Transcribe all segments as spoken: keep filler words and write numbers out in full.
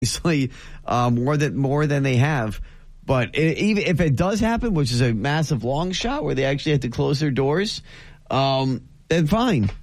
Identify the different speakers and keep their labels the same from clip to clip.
Speaker 1: obviously uh, more than more than they have. But it, even if it does happen, which is a massive long shot where they actually have to close their doors, um, then fine.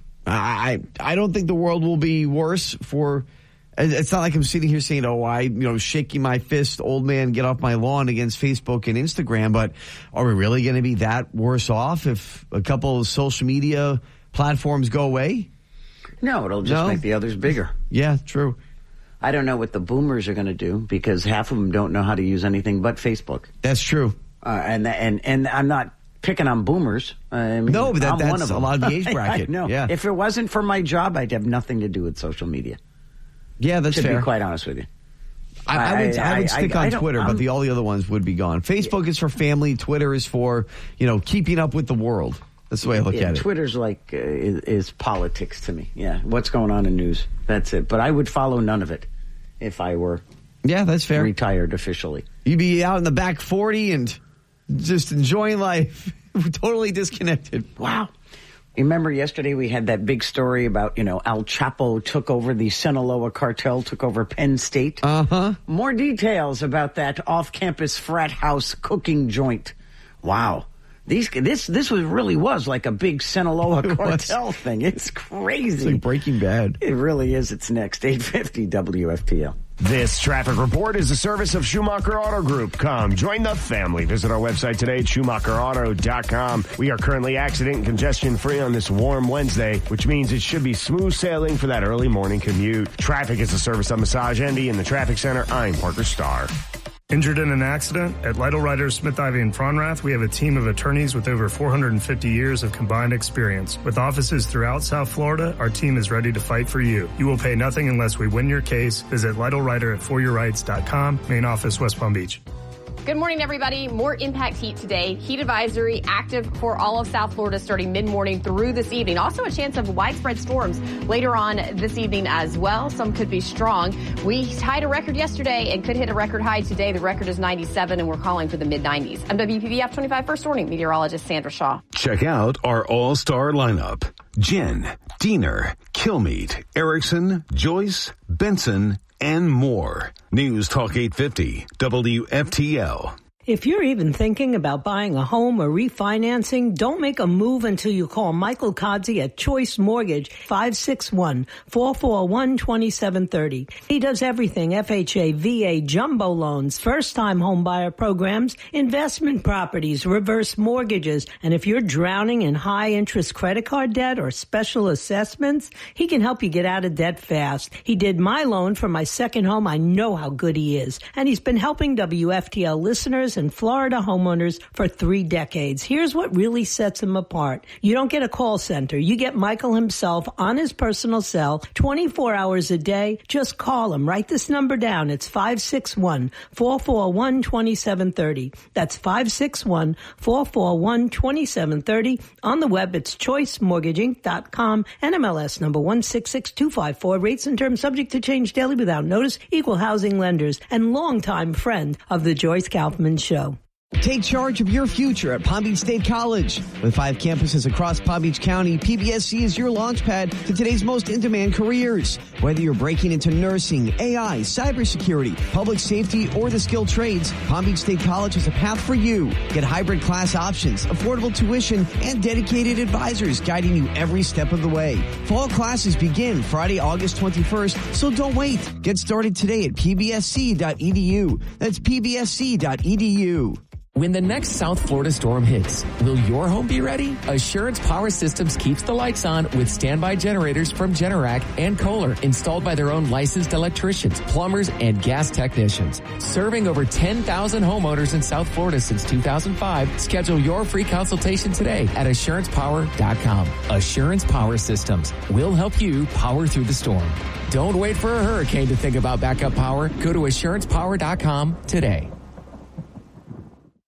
Speaker 1: I I don't think the world will be worse for. It's not like I'm sitting here saying, oh, I, you know, shaking my fist, old man, get off my lawn against Facebook and Instagram. But are we really going to be that worse off if a couple of social media platforms go away?
Speaker 2: No, it'll just
Speaker 1: no?
Speaker 2: make the others bigger.
Speaker 1: Yeah, true.
Speaker 2: I don't know what the boomers are going to do because half of them don't know how to use anything but Facebook.
Speaker 1: That's true.
Speaker 2: Uh, and, and, and I'm not picking on boomers. I mean,
Speaker 1: no, but that,
Speaker 2: I'm
Speaker 1: that's
Speaker 2: one of them.
Speaker 1: a lot of the age bracket.
Speaker 2: I, I know.
Speaker 1: Yeah.
Speaker 2: If it wasn't for my job, I'd have nothing to do with social media.
Speaker 1: Yeah, that's
Speaker 2: to
Speaker 1: fair.
Speaker 2: be quite honest with you.
Speaker 1: I, I would, I, I would stick
Speaker 2: I,
Speaker 1: on
Speaker 2: I
Speaker 1: Twitter, but the, all the other ones would be gone. Facebook is for family. Twitter is for, you know, keeping up with the world. That's the way I look
Speaker 2: yeah,
Speaker 1: at it.
Speaker 2: Twitter's like, uh, is, is politics to me. Yeah, what's going on in news. That's it. But I would follow none of it if I were
Speaker 1: yeah, that's fair.
Speaker 2: retired officially.
Speaker 1: You'd be out in the back forty and just enjoying life. Totally disconnected.
Speaker 2: Wow. Remember yesterday we had that big story about, you know, Al Chapo took over the Sinaloa cartel, took over Penn State.
Speaker 1: Uh-huh.
Speaker 2: More details about that off-campus frat house cooking joint. Wow. These this this was really was like a big Sinaloa cartel thing. It's crazy.
Speaker 1: It's like Breaking Bad.
Speaker 2: It really is. It's next. eight fifty W F T L.
Speaker 3: This traffic report is a service of Schumacher Auto Group. Come, join the family. Visit our website today at Schumacher Auto dot com. We are currently accident and congestion free on this warm Wednesday, which means it should be smooth sailing for that early morning commute. Traffic is a service of Massage Envy in the Traffic Center. I'm Parker Starr.
Speaker 4: Injured in an accident? At Lytle Writers, Smith, Ivy, and Fronrath, we have a team of attorneys with over four hundred fifty years of combined experience. With offices throughout South Florida, our team is ready to fight for you. You will pay nothing unless we win your case. Visit Lytle Writer at for your rights dot com, main office, West Palm Beach.
Speaker 5: Good morning, everybody. More impact heat today. Heat advisory active for all of South Florida starting mid-morning through this evening. Also a chance of widespread storms later on this evening as well. Some could be strong. We tied a record yesterday and could hit a record high today. The record is ninety-seven, and we're calling for the mid nineties. I'm W P B F twenty-five First Warning meteorologist Sandra Shaw.
Speaker 6: Check out our all-star lineup. Jen, Diener, Kilmeade, Erickson, Joyce, Benson, and more. News Talk eight fifty, W F T L.
Speaker 7: If you're even thinking about buying a home or refinancing, don't make a move until you call Michael Kodzi at Choice Mortgage, five six one, four four one, two seven three zero. He does everything F H A, V A, jumbo loans, first-time home buyer programs, investment properties, reverse mortgages, and if you're drowning in high-interest credit card debt or special assessments, he can help you get out of debt fast. He did my loan for my second home. I know how good he is. And he's been helping W F T L listeners and Florida homeowners for three decades. Here's what really sets him apart. You don't get a call center. You get Michael himself on his personal cell twenty-four hours a day. Just call him. Write this number down. It's five six one, four four one, two seven three zero. That's five six one, four four one, two seven three zero. On the web, it's choice mortgage inc dot com. N M L S number one six six two five four. Rates and terms subject to change daily without notice. Equal housing lenders and longtime friend of the Joyce Kaufman Show.
Speaker 1: Take charge of your future at Palm Beach State College. With five campuses across Palm Beach County, P B S C is your launchpad to today's most in-demand careers. Whether you're breaking into nursing, A I, cybersecurity, public safety, or the skilled trades, Palm Beach State College is a path for you. Get hybrid class options, affordable tuition, and dedicated advisors guiding you every step of the way. Fall classes begin Friday, August twenty-first, so don't wait. Get started today at p b s c dot e d u. That's p b s c dot e d u.
Speaker 8: When the next South Florida storm hits, will your home be ready? Assurance Power Systems keeps the lights on with standby generators from Generac and Kohler, installed by their own licensed electricians, plumbers, and gas technicians. Serving over ten thousand homeowners in South Florida since two thousand five, schedule your free consultation today at assurance power dot com. Assurance Power Systems will help you power through the storm. Don't wait for a hurricane to think about backup power. Go to assurance power dot com today.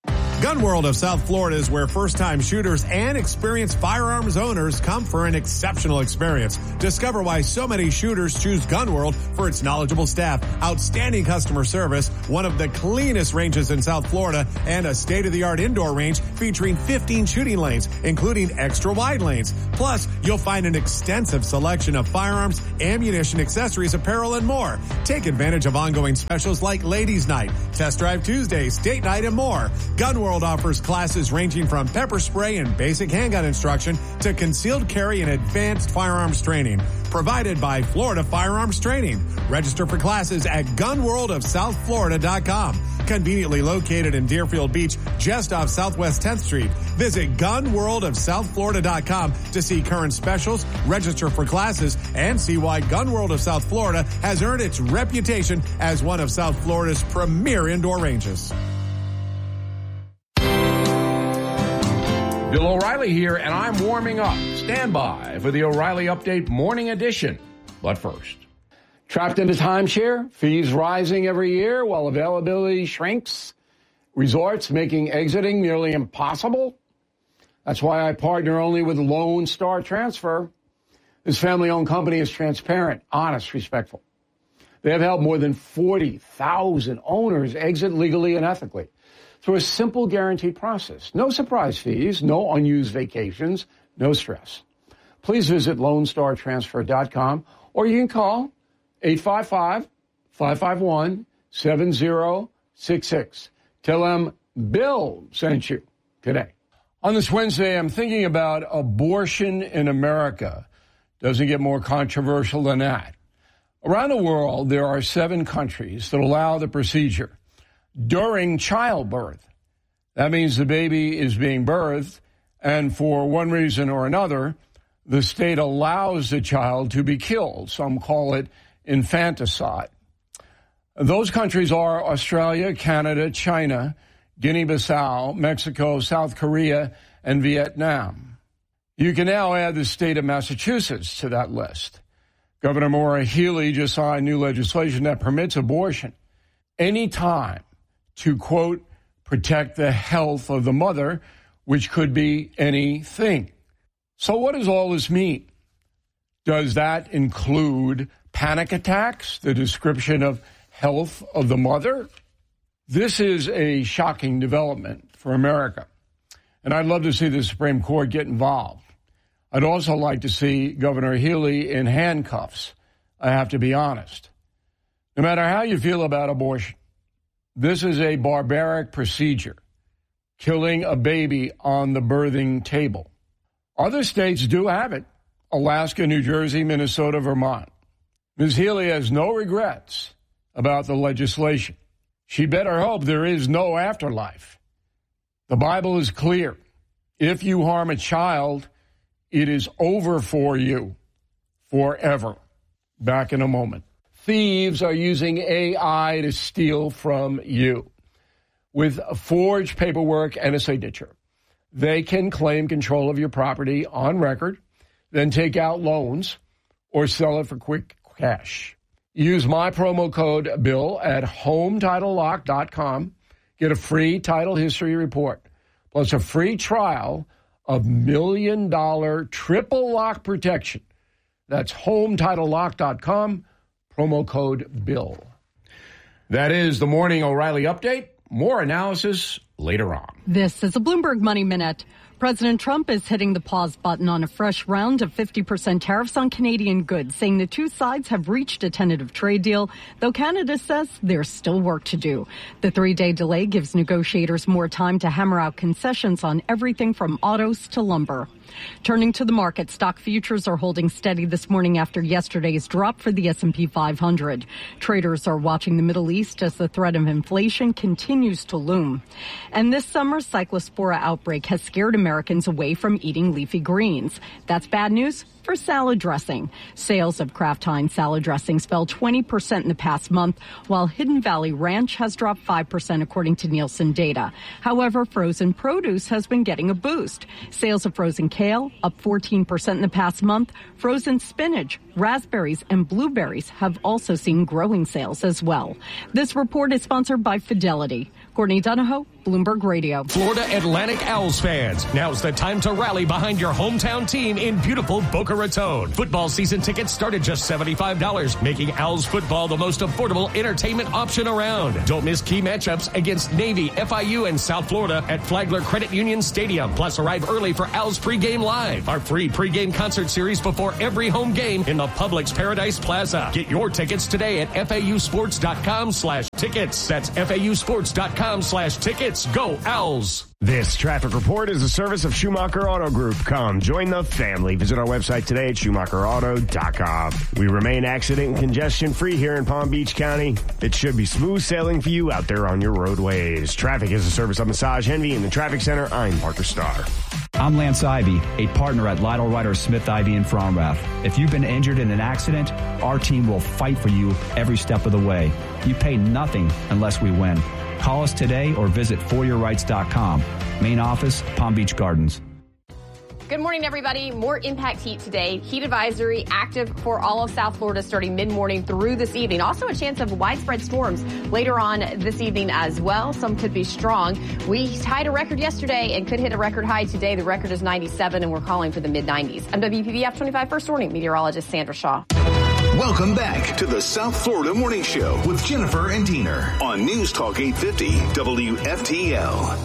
Speaker 9: Gun World of South Florida is where first-time shooters and experienced firearms owners come for an exceptional experience. Discover why so many shooters choose Gun World for its knowledgeable staff, outstanding customer service, one of the cleanest ranges in South Florida, and a state-of-the-art indoor range featuring fifteen shooting lanes, including extra wide lanes. Plus, you'll find an extensive selection of firearms, ammunition, accessories, apparel, and more. Take advantage of ongoing specials like Ladies Night, Test Drive Tuesdays, Date Night, and more. Gun World offers classes ranging from pepper spray and basic handgun instruction to concealed carry and advanced firearms training. Provided by Florida Firearms Training. Register for classes at gun world of south florida dot com. Conveniently located in Deerfield Beach, just off Southwest tenth Street. Visit gun world of south florida dot com to see current specials, register for classes, and see why Gun World of South Florida has earned its reputation as one of South Florida's premier indoor ranges.
Speaker 10: Bill O'Reilly here, and I'm warming up. Stand by for the O'Reilly Update Morning Edition. But first, trapped in a timeshare, fees rising every year while availability shrinks, resorts making exiting nearly impossible. That's why I partner only with Lone Star Transfer. This family-owned company is transparent, honest, respectful. They have helped more than forty thousand owners exit legally and ethically through a simple guaranteed process. No surprise fees, no unused vacations, no stress. Please visit lone star transfer dot com or you can call eight five five, five five one, seven zero six six. Tell them Bill sent you today. On this Wednesday, I'm thinking about abortion in America. Doesn't get more controversial than that. Around the world, there are seven countries that allow the procedure during childbirth. That means the baby is being birthed, and for one reason or another, the state allows the child to be killed. Some call it infanticide. Those countries are Australia, Canada, China, Guinea-Bissau, Mexico, South Korea, and Vietnam. You can now add the state of Massachusetts to that list. Governor Maura Healey just signed new legislation that permits abortion anytime to, quote, protect the health of the mother, which could be anything. So what does all this mean? Does that include panic attacks, the description of health of the mother? This is a shocking development for America, and I'd love to see the Supreme Court get involved. I'd also like to see Governor Healey in handcuffs, I have to be honest. No matter how you feel about abortion, this is a barbaric procedure, killing a baby on the birthing table. Other states do have it: Alaska, New Jersey, Minnesota, Vermont. Miz Healey has no regrets about the legislation. She better hope there is no afterlife. The Bible is clear. If you harm a child, it is over for you forever. Back in a moment. Thieves are using A I to steal from you. With forged paperwork and a signature, they can claim control of your property on record, then take out loans or sell it for quick cash. Use my promo code BILL at home title lock dot com. Get a free title history report, plus a free trial of million dollar triple lock protection. That's home title lock dot com. Promo code BILL. That is the Morning O'Reilly Update. More analysis later on.
Speaker 11: This is a Bloomberg Money Minute. President Trump is hitting the pause button on a fresh round of fifty percent tariffs on Canadian goods, saying the two sides have reached a tentative trade deal, though Canada says there's still work to do. The three-day delay gives negotiators more time to hammer out concessions on everything from autos to lumber. Turning to the market, stock futures are holding steady this morning after yesterday's drop for the S and P five hundred. Traders are watching the Middle East as the threat of inflation continues to loom. And this summer's Cyclospora outbreak has scared Americans away from eating leafy greens. That's bad news for salad dressing. Sales of Kraft Heinz salad dressings fell twenty percent in the past month, while Hidden Valley Ranch has dropped five percent according to Nielsen data. However, frozen produce has been getting a boost. Sales of frozen kale up fourteen percent in the past month. Frozen spinach, raspberries, and blueberries have also seen growing sales as well. This report is sponsored by Fidelity. Courtney Donahoe, Bloomberg Radio.
Speaker 12: Florida Atlantic Owls fans, now's the time to rally behind your hometown team in beautiful Boca Raton. Football season tickets start at just seventy-five dollars, making Owls football the most affordable entertainment option around. Don't miss key matchups against Navy, F I U, and South Florida at Flagler Credit Union Stadium. Plus, arrive early for Owls Pregame Live, our free pregame concert series before every home game in the Publix Paradise Plaza. Get your tickets today at F A U sports dot com slash tickets. That's F A U sports dot com slash tickets. Go Owls!
Speaker 3: This traffic report is a service of Schumacher Auto Group. Come join the family. Visit our website today at Schumacher Auto dot com. We remain accident and congestion free here in Palm Beach County. It should be smooth sailing for you out there on your roadways. Traffic is a service of Massage Envy in the Traffic Center. I'm Parker Starr.
Speaker 13: I'm Lance Ivy, a partner at Lytle Ryder Smith Ivy in Fromrath. If you've been injured in an accident, our team will fight for you every step of the way. You pay nothing unless we win. Call us today or visit for your rights dot com. Main office, Palm Beach Gardens.
Speaker 5: Good morning, everybody. More impact heat today. Heat advisory active for all of South Florida starting mid-morning through this evening. Also a chance of widespread storms later on this evening as well. Some could be strong. We tied a record yesterday and could hit a record high today. The record is ninety-seven, and we're calling for the mid-nineties. I'm W P B F twenty-five First Warning meteorologist Sandra Shaw.
Speaker 14: Welcome back to the South Florida Morning Show with Jennifer and Diener on News Talk eight fifty W F T L.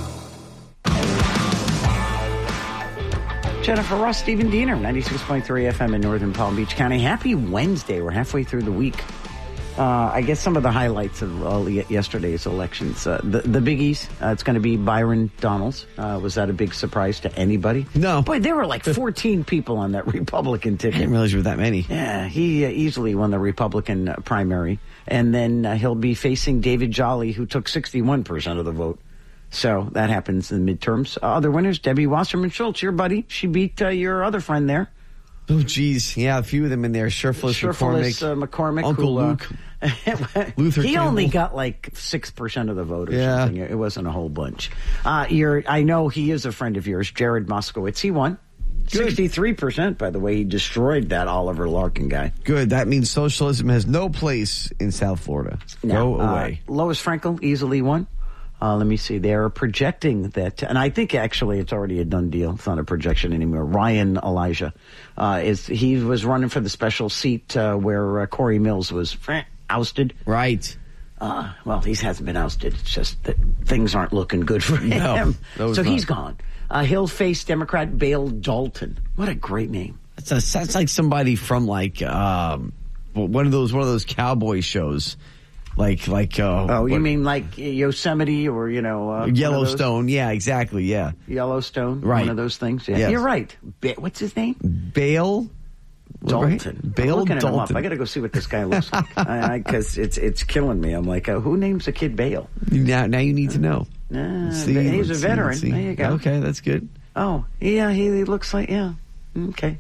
Speaker 2: Jennifer Ross, Stephen Diener, ninety-six point three F M in Northern Palm Beach County. Happy Wednesday. We're halfway through the week. Uh, I guess some of the highlights of all yesterday's elections. Uh, the, the biggies, uh, it's going to be Byron Donalds. Uh, was that a big surprise to anybody?
Speaker 1: No.
Speaker 2: Boy, there were like fourteen people on that Republican ticket.
Speaker 1: I didn't realize there were that many.
Speaker 2: Yeah, he uh, easily won the Republican uh, primary. And then uh, he'll be facing David Jolly, who took sixty-one percent of the vote. So that happens in the midterms. Uh, other winners, Debbie Wasserman Schultz, your buddy. She beat uh, your other friend there.
Speaker 1: Oh, geez. Yeah, a few of them in there. Sherfless,
Speaker 2: Sherfless
Speaker 1: McCormick.
Speaker 2: Uh, McCormick.
Speaker 1: Uncle
Speaker 2: who, uh,
Speaker 1: Luke. Luther
Speaker 2: he
Speaker 1: Campbell.
Speaker 2: only got like six percent of the vote or
Speaker 1: yeah.
Speaker 2: something. It wasn't a whole bunch. Uh, you're, I know he is a friend of yours, Jared Moskowitz. He won. Good. sixty-three percent, by the way. He destroyed that Oliver Larkin guy.
Speaker 1: Good. That means socialism has no place in South Florida.
Speaker 2: Now,
Speaker 1: Go away.
Speaker 2: Uh, Lois Frankel easily won. Uh, let me see. They're projecting that, and I think actually it's already a done deal. It's not a projection anymore. Ryan Elijah uh, is he was running for the special seat uh, where uh, Corey Mills was eh, ousted.
Speaker 1: Right.
Speaker 2: Uh, well, he hasn't been ousted. It's just that things aren't looking good for him.
Speaker 1: No,
Speaker 2: so
Speaker 1: not.
Speaker 2: he's gone. Uh, he'll face Democrat Bale Dalton. What a great name.
Speaker 1: That's, a, that's like somebody from like um, one of those one of those cowboy shows. Like, like, uh,
Speaker 2: oh, you
Speaker 1: what,
Speaker 2: mean like Yosemite or, you know, uh,
Speaker 1: Yellowstone? Yeah, exactly. Yeah.
Speaker 2: Yellowstone.
Speaker 1: Right.
Speaker 2: One of those things. Yeah.
Speaker 1: Yes.
Speaker 2: You're right. Ba- what's his name?
Speaker 1: Bale
Speaker 2: Dalton.
Speaker 1: Right? Bale
Speaker 2: I'm looking
Speaker 1: Dalton.
Speaker 2: Him up. I got to go see what this guy looks like because it's it's killing me. I'm like, uh, who names a kid Bale?
Speaker 1: Now, now you need to know.
Speaker 2: Uh,
Speaker 1: see,
Speaker 2: he's a
Speaker 1: see,
Speaker 2: veteran.
Speaker 1: see.
Speaker 2: There you go.
Speaker 1: Okay, that's good.
Speaker 2: Oh, yeah, he, he looks like, yeah. Okay.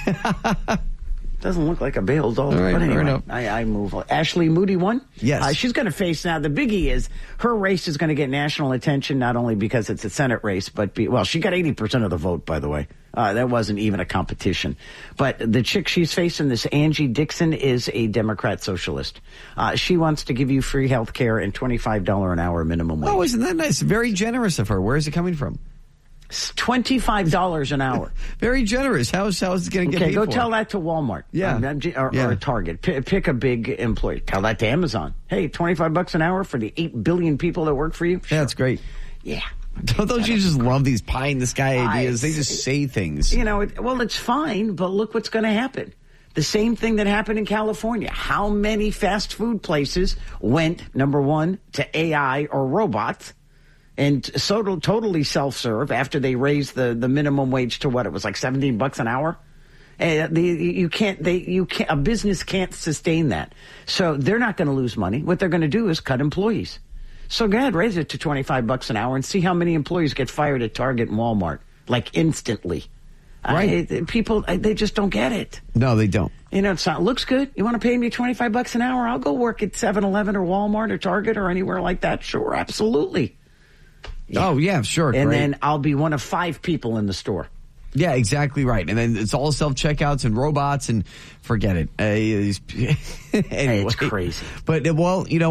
Speaker 2: Doesn't look like a Bale Dalton.
Speaker 1: Right,
Speaker 2: but anyway,
Speaker 1: I,
Speaker 2: I, I move on. Ashley Moody won?
Speaker 1: Yes.
Speaker 2: Uh, she's going to face now. The biggie is her race is going to get national attention, not only because it's a Senate race, but, be, well, she got eighty percent of the vote, by the way. Uh, that wasn't even a competition. But the chick she's facing, this Angie Dixon, is a Democrat socialist. Uh, she wants to give you free health care and twenty-five dollars an hour minimum wage.
Speaker 1: Oh, isn't that nice? Very generous of her. Where is it coming from?
Speaker 2: twenty-five dollars an hour.
Speaker 1: Very generous. How is, how is it going to get
Speaker 2: Okay,
Speaker 1: paid
Speaker 2: go
Speaker 1: for?
Speaker 2: tell that to Walmart.
Speaker 1: Yeah.
Speaker 2: Um, or,
Speaker 1: yeah.
Speaker 2: or Target. P- pick a big employer. Tell that to Amazon. Hey, twenty-five bucks an hour for the eight billion people that work for you? Sure.
Speaker 1: Yeah, that's great.
Speaker 2: Yeah.
Speaker 1: Don't, don't you just love these pie in the sky ideas? I, they just say things.
Speaker 2: You know, it, well, it's fine, but look what's going to happen. The same thing that happened in California. How many fast food places went, number one, to A I or robots? And so totally self-serve after they raised the, the minimum wage to what it was like seventeen bucks an hour. And the, you can't, they, you can't, a business can't sustain that. So they're not going to lose money. What they're going to do is cut employees. So go ahead, raise it to twenty-five bucks an hour and see how many employees get fired at Target and Walmart, like instantly.
Speaker 1: Right.
Speaker 2: I, people, I, they just don't get it.
Speaker 1: No, they don't.
Speaker 2: You know, it's not, looks good. You want to pay me twenty-five bucks an hour? I'll go work at seven eleven or Walmart or Target or anywhere like that. Sure, absolutely.
Speaker 1: Yeah. Oh, yeah, sure.
Speaker 2: And
Speaker 1: great.
Speaker 2: then I'll be one of five people in the store.
Speaker 1: Yeah, exactly right. And then it's all self-checkouts and robots and forget it. Uh, anyway.
Speaker 2: Hey, it's crazy.
Speaker 1: But, well, you know what?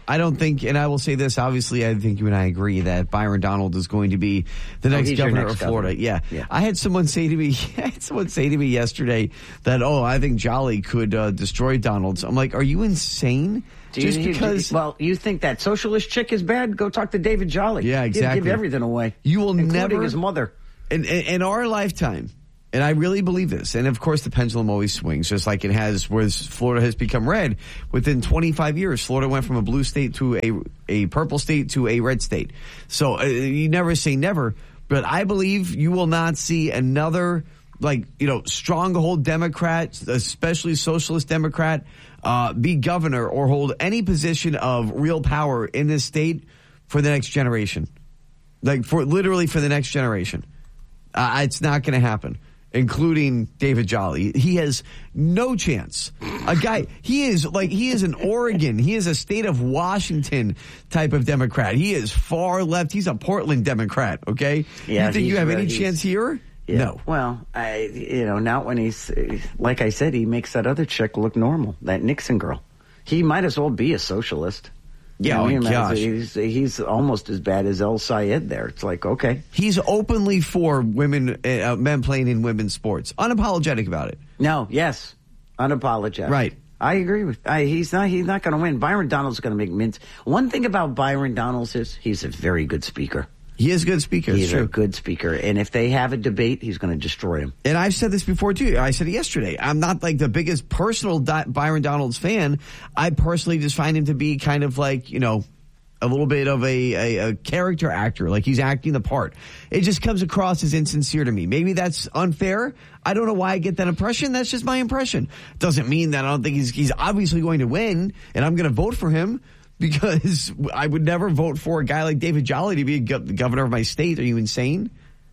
Speaker 1: I don't think, and I will say this, obviously, I think you and I agree that Byron Donald is going to be the next
Speaker 2: he's your
Speaker 1: governor
Speaker 2: next
Speaker 1: of Florida.
Speaker 2: governor.
Speaker 1: Yeah.
Speaker 2: Yeah.
Speaker 1: I had someone say to me, I had someone say to me yesterday that, oh, I think Jolly could uh, destroy Donald's. I'm like, are you insane?
Speaker 2: Do you,
Speaker 1: Just
Speaker 2: you-
Speaker 1: because.
Speaker 2: well, you think that socialist chick is bad? Go talk to David Jolly.
Speaker 1: Yeah,
Speaker 2: He'll
Speaker 1: exactly.
Speaker 2: give everything away.
Speaker 1: You will
Speaker 2: including
Speaker 1: never-
Speaker 2: his mother.
Speaker 1: In, in, in our lifetime, and I really believe this, and of course the pendulum always swings, just like it has, where Florida has become red. Within twenty-five years, Florida went from a blue state to a a purple state to a red state. So uh, you never say never, but I believe you will not see another, like, you know, stronghold Democrat, especially socialist Democrat, uh, be governor or hold any position of real power in this state for the next generation. Like, for literally for the next generation. Uh, it's not going to happen, including David Jolly. He has no chance. A guy, he is like, he is an Oregon. He is a state of Washington type of Democrat. He is far left. He's a Portland Democrat, okay?
Speaker 2: Yeah,
Speaker 1: you think
Speaker 2: he's
Speaker 1: you have
Speaker 2: right.
Speaker 1: any
Speaker 2: He's-
Speaker 1: chance here?
Speaker 2: Yeah.
Speaker 1: No.
Speaker 2: Well, I, you know, not when he's, like I said, he makes that other chick look normal, that Nixon girl. He might as well be a socialist.
Speaker 1: Yeah,
Speaker 2: You know
Speaker 1: oh
Speaker 2: what I
Speaker 1: gosh.
Speaker 2: mean? He's, he's almost as bad as El Sayed there. It's like, okay.
Speaker 1: He's openly for women, uh, men playing in women's sports. Unapologetic about it.
Speaker 2: No, yes. Unapologetic.
Speaker 1: Right.
Speaker 2: I agree with I, he's not he's not going to win. Byron Donald's going to make mints. One thing about Byron Donalds is he's a very good speaker.
Speaker 1: He is a good speaker.
Speaker 2: He's
Speaker 1: It's true.
Speaker 2: a good speaker. And if they have a debate, he's going to destroy him.
Speaker 1: And I've said this before, too. I said it yesterday. I'm not like the biggest personal Di- Byron Donalds fan. I personally just find him to be kind of like, you know, a little bit of a, a, a character actor. Like he's acting the part. It just comes across as insincere to me. Maybe that's unfair. I don't know why I get that impression. That's just my impression. Doesn't mean that I don't think he's, he's obviously going to win and I'm going to vote for him. Because I would never vote for a guy like David Jolly to be go- the governor of my state. Are you insane?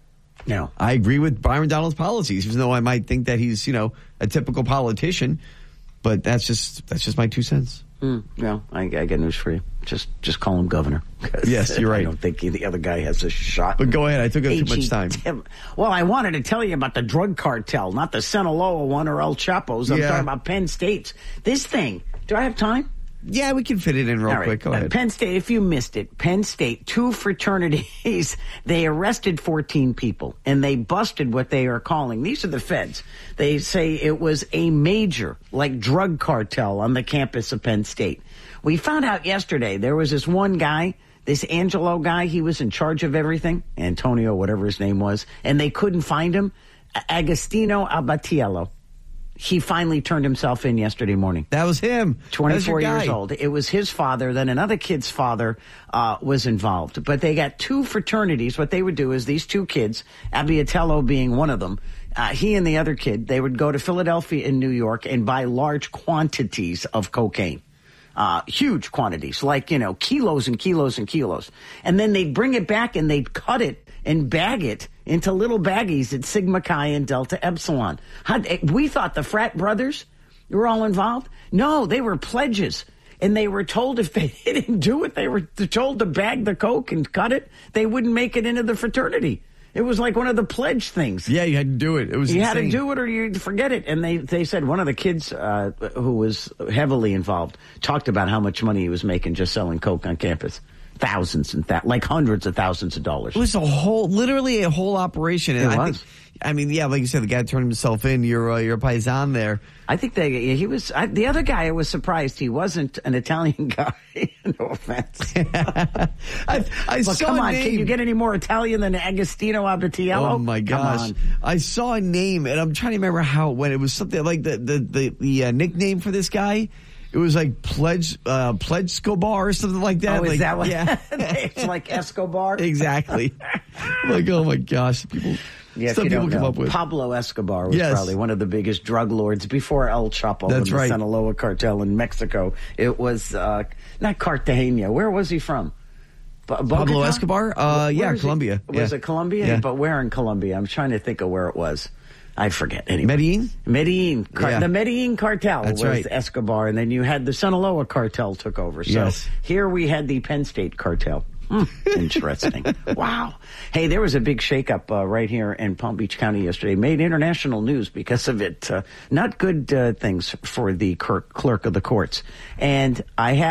Speaker 2: No.
Speaker 1: I agree with Byron Donald's policies, even though I might think that he's, you know, a typical politician. But that's just that's just my two cents.
Speaker 2: Mm, no, I, I got news for you. Just just call him governor.
Speaker 1: Yes, you're right.
Speaker 2: I don't think he, the other guy has a shot.
Speaker 1: But go ahead. I took up too much
Speaker 2: H E
Speaker 1: time.
Speaker 2: Tim. Well, I wanted to tell you about the drug cartel, not the Sinaloa one or El Chapo's. I'm
Speaker 1: Yeah.
Speaker 2: talking about Penn State's. This thing. Do I have time?
Speaker 1: Yeah, we can fit it in real
Speaker 2: All right.
Speaker 1: quick. Go
Speaker 2: Uh,
Speaker 1: ahead.
Speaker 2: Penn State, if you missed it, Penn State, two fraternities, they arrested fourteen people and they busted what they are calling, these are the feds. They say it was a major, like, drug cartel on the campus of Penn State. We found out yesterday there was this one guy, this Angelo guy, he was in charge of everything, Antonio, whatever his name was, and they couldn't find him. Agostino Abatiello. He finally turned himself in yesterday morning.
Speaker 1: That was him.
Speaker 2: twenty-four
Speaker 1: That was your
Speaker 2: years
Speaker 1: guy.
Speaker 2: old. It was his father. Then another kid's father uh, was involved. But they got two fraternities. What they would do is these two kids, Abatiello being one of them, uh, he and the other kid, they would go to Philadelphia and New York and buy large quantities of cocaine. Uh, huge quantities, like, you know, kilos and kilos and kilos. And then they'd bring it back and they'd cut it and bag it into little baggies at Sigma Chi and Delta Epsilon. How, we thought the frat brothers were all involved. No, they were pledges. And they were told if they didn't do it, they were told to bag the coke and cut it, they wouldn't make it into the fraternity. It was like one of the pledge things.
Speaker 1: Yeah, you had to do it. It was
Speaker 2: You
Speaker 1: insane.
Speaker 2: had to do it or you forget it. And they, they said one of the kids uh, who was heavily involved talked about how much money he was making just selling coke on campus. Thousands and that, like hundreds of thousands of dollars.
Speaker 1: It was a whole, literally a whole operation. And
Speaker 2: It
Speaker 1: I
Speaker 2: was.
Speaker 1: think, I mean, yeah, like you said, the guy turned himself in. You're, uh, you're a paisan there.
Speaker 2: I think they, he was, I, the other guy, I was surprised he wasn't an Italian guy. No offense.
Speaker 1: I, I
Speaker 2: but
Speaker 1: saw
Speaker 2: come
Speaker 1: a
Speaker 2: on,
Speaker 1: name.
Speaker 2: can you get any more Italian than Agostino Abatiello?
Speaker 1: Oh my
Speaker 2: Come
Speaker 1: gosh!
Speaker 2: on.
Speaker 1: I saw a name, and I'm trying to remember how when it was something like the the the, the uh, nickname for this guy. It was like Pledge uh, Pledge Escobar or something like that.
Speaker 2: Oh, is
Speaker 1: like,
Speaker 2: that what?
Speaker 1: Yeah,
Speaker 2: It's like Escobar.
Speaker 1: exactly. Like, oh my gosh, people.
Speaker 2: Yeah, if
Speaker 1: stuff
Speaker 2: you
Speaker 1: people
Speaker 2: don't
Speaker 1: come
Speaker 2: know,
Speaker 1: up with.
Speaker 2: Pablo Escobar was
Speaker 1: Yes.
Speaker 2: probably one of the biggest drug lords before El Chapo
Speaker 1: That's
Speaker 2: and the
Speaker 1: right.
Speaker 2: Sinaloa cartel in Mexico. It was uh, not Cartagena. Where was he from? B-
Speaker 1: Pablo
Speaker 2: Bogota?
Speaker 1: Escobar? Uh,
Speaker 2: Where
Speaker 1: yeah,
Speaker 2: is he?
Speaker 1: Colombia.
Speaker 2: Was
Speaker 1: Yeah.
Speaker 2: it Colombia?
Speaker 1: Yeah.
Speaker 2: But where in Colombia? I'm trying to think of where it was. I forget. Anyway.
Speaker 1: Medellin?
Speaker 2: Medellin. Car-
Speaker 1: Yeah.
Speaker 2: The Medellin cartel
Speaker 1: That's
Speaker 2: was
Speaker 1: right.
Speaker 2: Escobar, and then you had the Sinaloa cartel took over. So
Speaker 1: Yes.
Speaker 2: here we had the Penn State cartel. Hmm, interesting. Wow. Hey, there was a big shakeup uh, right here in Palm Beach County yesterday. Made international news because of it. Uh, not good uh, things for the clerk, clerk of the courts. And I have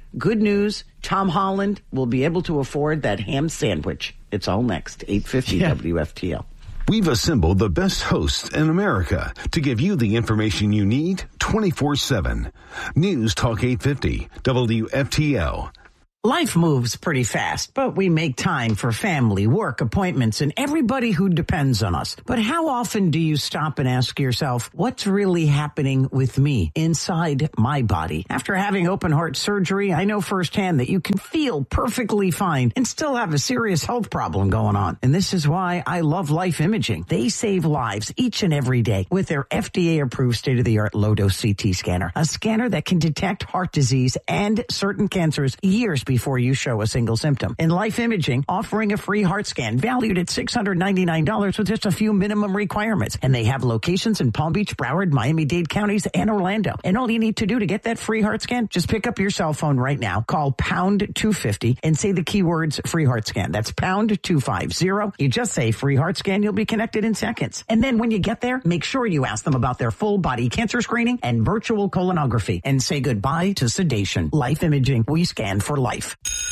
Speaker 2: good news, Tom Holland will be able to afford that ham sandwich. It's all next, eight fifty yeah. W F T L.
Speaker 6: We've assembled the best hosts in America to give you the information you need twenty-four seven. News Talk eight fifty, W F T L.
Speaker 2: Life moves pretty fast, but we make time for family, work, appointments, and everybody who depends on us. But how often do you stop and ask yourself, what's really happening with me inside my body? After having open heart surgery, I know firsthand that you can feel perfectly fine and still have a serious health problem going on. And this is why I love Life Imaging. They save lives each and every day with their F D A-approved state-of-the-art low-dose C T scanner, a scanner that can detect heart disease and certain cancers years before you show a single symptom. And Life Imaging offering a free heart scan valued at six hundred ninety-nine dollars with just a few minimum requirements. And they have locations in Palm Beach, Broward, Miami-Dade counties, and Orlando. And all you need to do to get that free heart scan, just pick up your cell phone right now, call pound two fifty and say the keywords free heart scan. That's pound two fifty. You just say free heart scan, you'll be connected in seconds. And then when you get there, make sure you ask them about their full body cancer screening and virtual colonography and say goodbye to sedation. Life Imaging, we scan for life.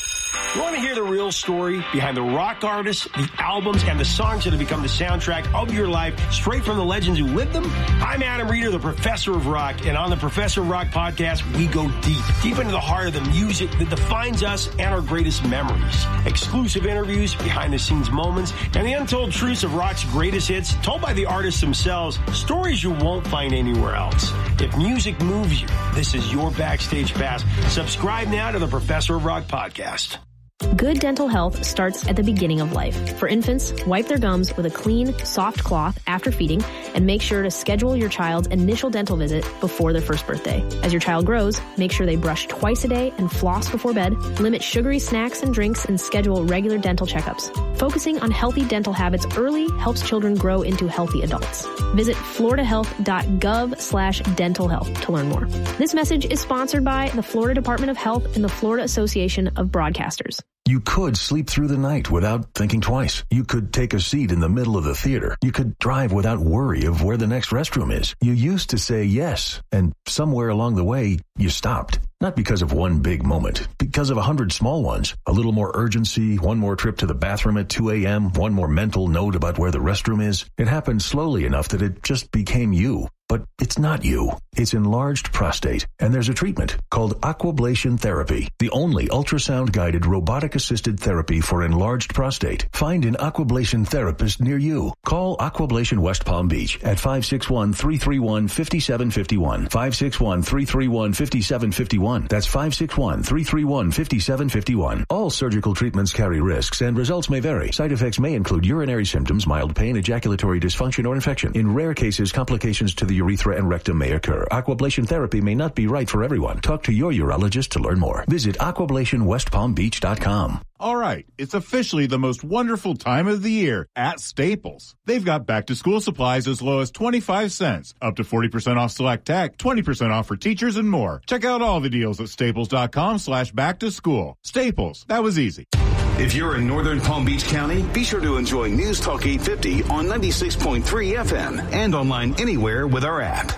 Speaker 15: You want to hear the real story behind the rock artists, the albums, and the songs that have become the soundtrack of your life, straight from the legends who lived them? I'm Adam Reeder, the Professor of Rock, and on the Professor of Rock podcast, we go deep, deep into the heart of the music that defines us and our greatest memories. Exclusive interviews, behind-the-scenes moments, and the untold truths of rock's greatest hits, told by the artists themselves, stories you won't find anywhere else. If music moves you, this is your backstage pass. Subscribe now to the Professor of Rock podcast.
Speaker 16: Good dental health starts at the beginning of life. For infants, wipe their gums with a clean, soft cloth after feeding, and make sure to schedule your child's initial dental visit before their first birthday. As your child grows, make sure they brush twice a day and floss before bed, limit sugary snacks and drinks, and schedule regular dental checkups. Focusing on healthy dental habits early helps children grow into healthy adults. Visit floridahealth.gov slash dental health to learn more. This message is sponsored by the Florida Department of Health and the Florida Association of Broadcasters.
Speaker 17: You could sleep through the night without thinking twice. You could take a seat in the middle of the theater. You could drive without worry of where the next restroom is. You used to say yes, and somewhere along the way, you stopped. Not because of one big moment, because of a hundred small ones. A little more urgency, one more trip to the bathroom at two a.m., one more mental note about where the restroom is. It happened slowly enough that it just became you. But it's not you. It's enlarged prostate, and there's a treatment called aquablation therapy, the only ultrasound-guided robotic-assisted therapy for enlarged prostate. Find an aquablation therapist near you. Call Aquablation West Palm Beach at five six one, three three one, five seven five one, five six one, three three one, five seven five one. That's five six one, three three one, five seven five one. All surgical treatments carry risks, and results may vary. Side effects may include urinary symptoms, mild pain, ejaculatory dysfunction, or infection. In rare cases, complications to the urethra and rectum may occur. Aquablation therapy may not be right for everyone. Talk to your urologist to learn more. Visit aquablation west palm beach dot com.
Speaker 18: All right, it's officially the most wonderful time of the year at Staples. They've got back-to-school supplies as low as twenty-five cents, up to forty percent off select tech, twenty percent off for teachers, and more. Check out all the deals at staples.com slash back-to-school. Staples, that was easy.
Speaker 14: If you're in northern Palm Beach County, be sure to enjoy News Talk eight fifty on ninety-six point three F M and online anywhere with our app.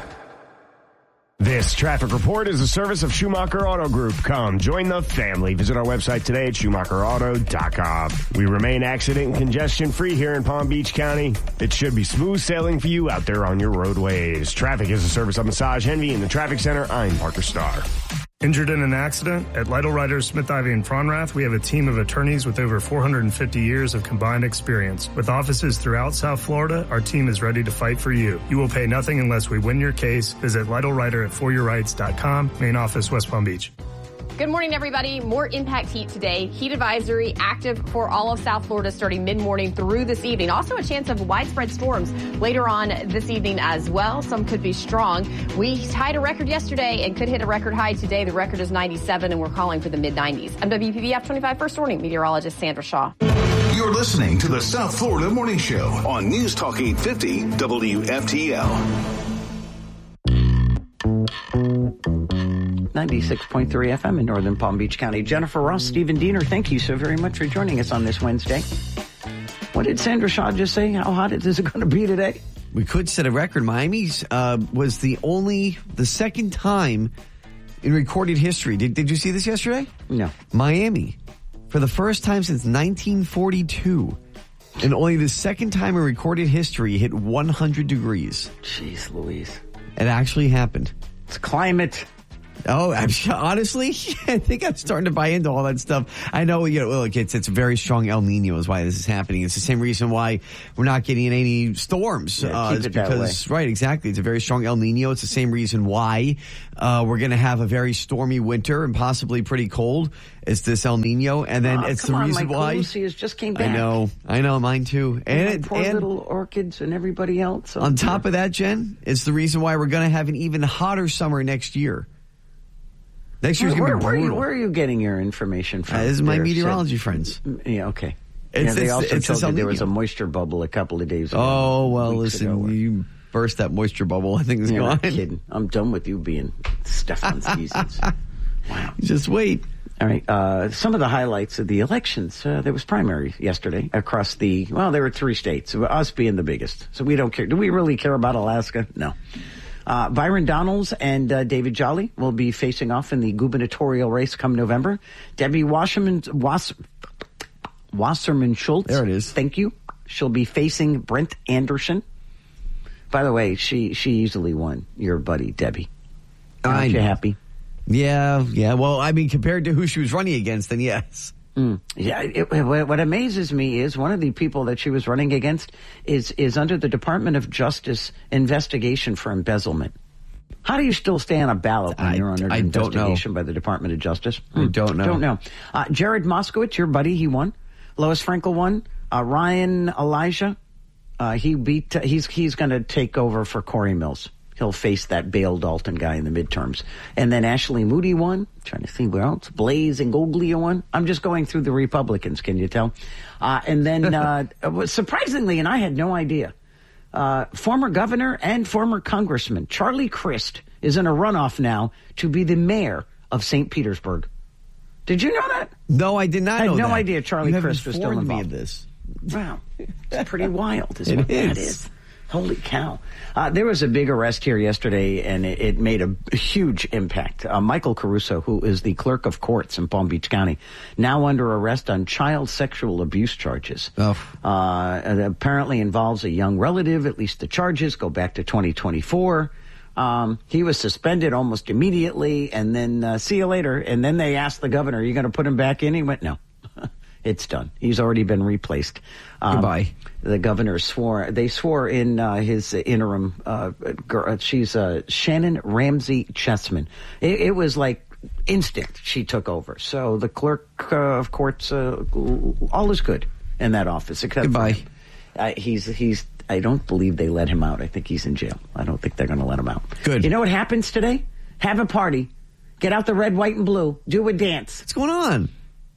Speaker 3: This traffic report is a service of Schumacher Auto Group. Come join the family. Visit our website today at schumacher auto dot com. We remain accident and congestion free here in Palm Beach County. It should be smooth sailing for you out there on your roadways. Traffic is a service of Massage Envy in the Traffic Center. I'm Parker Starr.
Speaker 4: Injured in an accident? At Lytle Writers, Smith Ivy and Fronrath, we have a team of attorneys with over four hundred fifty years of combined experience. With offices throughout South Florida, our team is ready to fight for you. You will pay nothing unless we win your case. Visit Lytle Writer at for your rights dot com, main office, West Palm Beach.
Speaker 5: Good morning, everybody. More impact heat today. Heat advisory active for all of South Florida starting mid-morning through this evening. Also a chance of widespread storms later on this evening as well. Some could be strong. We tied a record yesterday and could hit a record high today. The record is ninety-seven, and we're calling for the mid nineties. I'm W P B F twenty-five First Warning meteorologist Sandra Shaw.
Speaker 14: You're listening to the South Florida Morning Show on News Talk eight fifty W F T L.
Speaker 2: ninety-six point three F M in northern Palm Beach County. Jennifer Ross, Stephen Diener, thank you so very much for joining us on this Wednesday. What did Sandra Shaw just say? How hot is it going to be today?
Speaker 1: We could set a record. Miami's uh, was the only, the second time in recorded history. Did, did you see this yesterday?
Speaker 2: No.
Speaker 1: Miami, for the first time since nineteen forty-two, and only the second time in recorded history, hit one hundred degrees.
Speaker 2: Jeez Louise.
Speaker 1: It actually happened.
Speaker 2: It's climate.
Speaker 1: Oh, I'm, honestly, I think I'm starting to buy into all that stuff. I know, you know, look, it's it's a very strong El Nino is why this is happening. It's the same reason why we're not getting any storms.
Speaker 2: Yeah,
Speaker 1: uh,
Speaker 2: keep
Speaker 1: it's
Speaker 2: it that
Speaker 1: because,
Speaker 2: way.
Speaker 1: right, exactly. It's a very strong El Nino. It's the same reason why uh, we're going to have a very stormy winter and possibly pretty cold. It's this El Nino, and then
Speaker 2: oh,
Speaker 1: it's
Speaker 2: come
Speaker 1: the
Speaker 2: on,
Speaker 1: reason
Speaker 2: my
Speaker 1: why.
Speaker 2: Calusias just came back.
Speaker 1: I know, I know, mine too. And,
Speaker 2: And,
Speaker 1: it,
Speaker 2: poor
Speaker 1: and
Speaker 2: little orchids and everybody else.
Speaker 1: on top of that, Jen, it's the reason why we're going to have an even hotter summer next year. Next year's
Speaker 2: where,
Speaker 1: going to be
Speaker 2: where,
Speaker 1: brutal.
Speaker 2: are you, where are you getting your information from?
Speaker 1: Uh, this is my
Speaker 2: there,
Speaker 1: meteorology
Speaker 2: Sid?
Speaker 1: friends.
Speaker 2: Yeah, okay.
Speaker 1: It's-
Speaker 2: yeah, they
Speaker 1: it's-
Speaker 2: also
Speaker 1: it's
Speaker 2: told
Speaker 1: this El
Speaker 2: me there was a
Speaker 1: Nino.
Speaker 2: moisture bubble a couple of days ago.
Speaker 1: Oh, well,
Speaker 2: weeks ago,
Speaker 1: listen,
Speaker 2: or-
Speaker 1: you burst that moisture bubble. I think it's
Speaker 2: You're
Speaker 1: gone.
Speaker 2: not kidding. I'm done with you being Stefan Seasons. Wow.
Speaker 1: Just wait.
Speaker 2: All right. Uh, some of the highlights of the elections. Uh, there was primary yesterday across the, well, there were three states, us being the biggest. So we don't care. Do we really care about Alaska? No. Uh, Byron Donalds and uh, David Jolly will be facing off in the gubernatorial race come November. Debbie Wasserman, Was, Wasserman Schultz.
Speaker 1: There it is.
Speaker 2: Thank you. She'll be facing Brent Anderson. By the way, she, she easily won, your buddy, Debbie. Aren't you
Speaker 1: know.
Speaker 2: happy?
Speaker 1: Yeah, yeah. Well, I mean, compared to who she was running against, then yes.
Speaker 2: Mm. Yeah, it, it, what amazes me is one of the people that she was running against is is under the Department of Justice investigation for embezzlement. How do you still stay on a ballot when
Speaker 1: I-
Speaker 2: you're under
Speaker 1: I don't know.
Speaker 2: investigation by the Department of Justice?
Speaker 1: I don't know.
Speaker 2: Don't know. Uh, Jared Moskowitz, your buddy, he won. Lois Frankel won. Uh, Ryan Elijah, uh, he beat. Uh, he's he's going to take over for Corey Mills. He'll face that Bale Dalton guy in the midterms. And then Ashley Moody won. Trying to see where else. Blaze and Goglia won. I'm just going through the Republicans, can you tell? Uh, and then, uh, surprisingly, and I had no idea, uh, former governor and former congressman Charlie Crist is in a runoff now to be the mayor of Saint Petersburg. Did you know that?
Speaker 1: No, I did not
Speaker 2: I had
Speaker 1: know
Speaker 2: no
Speaker 1: that.
Speaker 2: idea Charlie
Speaker 1: You have
Speaker 2: Crist was still
Speaker 1: informed
Speaker 2: involved.
Speaker 1: me of this.
Speaker 2: Wow. It's pretty wild, is
Speaker 1: It
Speaker 2: what that
Speaker 1: is.
Speaker 2: is. Holy cow. Uh, there was a big arrest here yesterday, and it, it made a huge impact. Uh, Michael Caruso, who is the clerk of courts in Palm Beach County, now under arrest on child sexual abuse charges.
Speaker 1: Oh.
Speaker 2: Uh, it apparently involves a young relative. At least the charges go back to twenty twenty-four. Um, he was suspended almost immediately, and then uh, see you later. And then they asked the governor, are you going to put him back in? He went, no. It's done. He's already been replaced. Um,
Speaker 1: Goodbye.
Speaker 2: The governor swore. They swore in uh, his interim. Uh, girl, she's uh, Shannon Ramsey Chessman. It, it was like instant. She took over. So the clerk uh, of courts, uh, all is good in that office. Except
Speaker 1: Goodbye.
Speaker 2: For him. Uh, he's he's. I don't believe they let him out. I think he's in jail. I don't think they're going to let him out.
Speaker 1: Good.
Speaker 2: You know what happens today? Have a party. Get out the red, white, and blue. Do a dance.
Speaker 1: What's going on?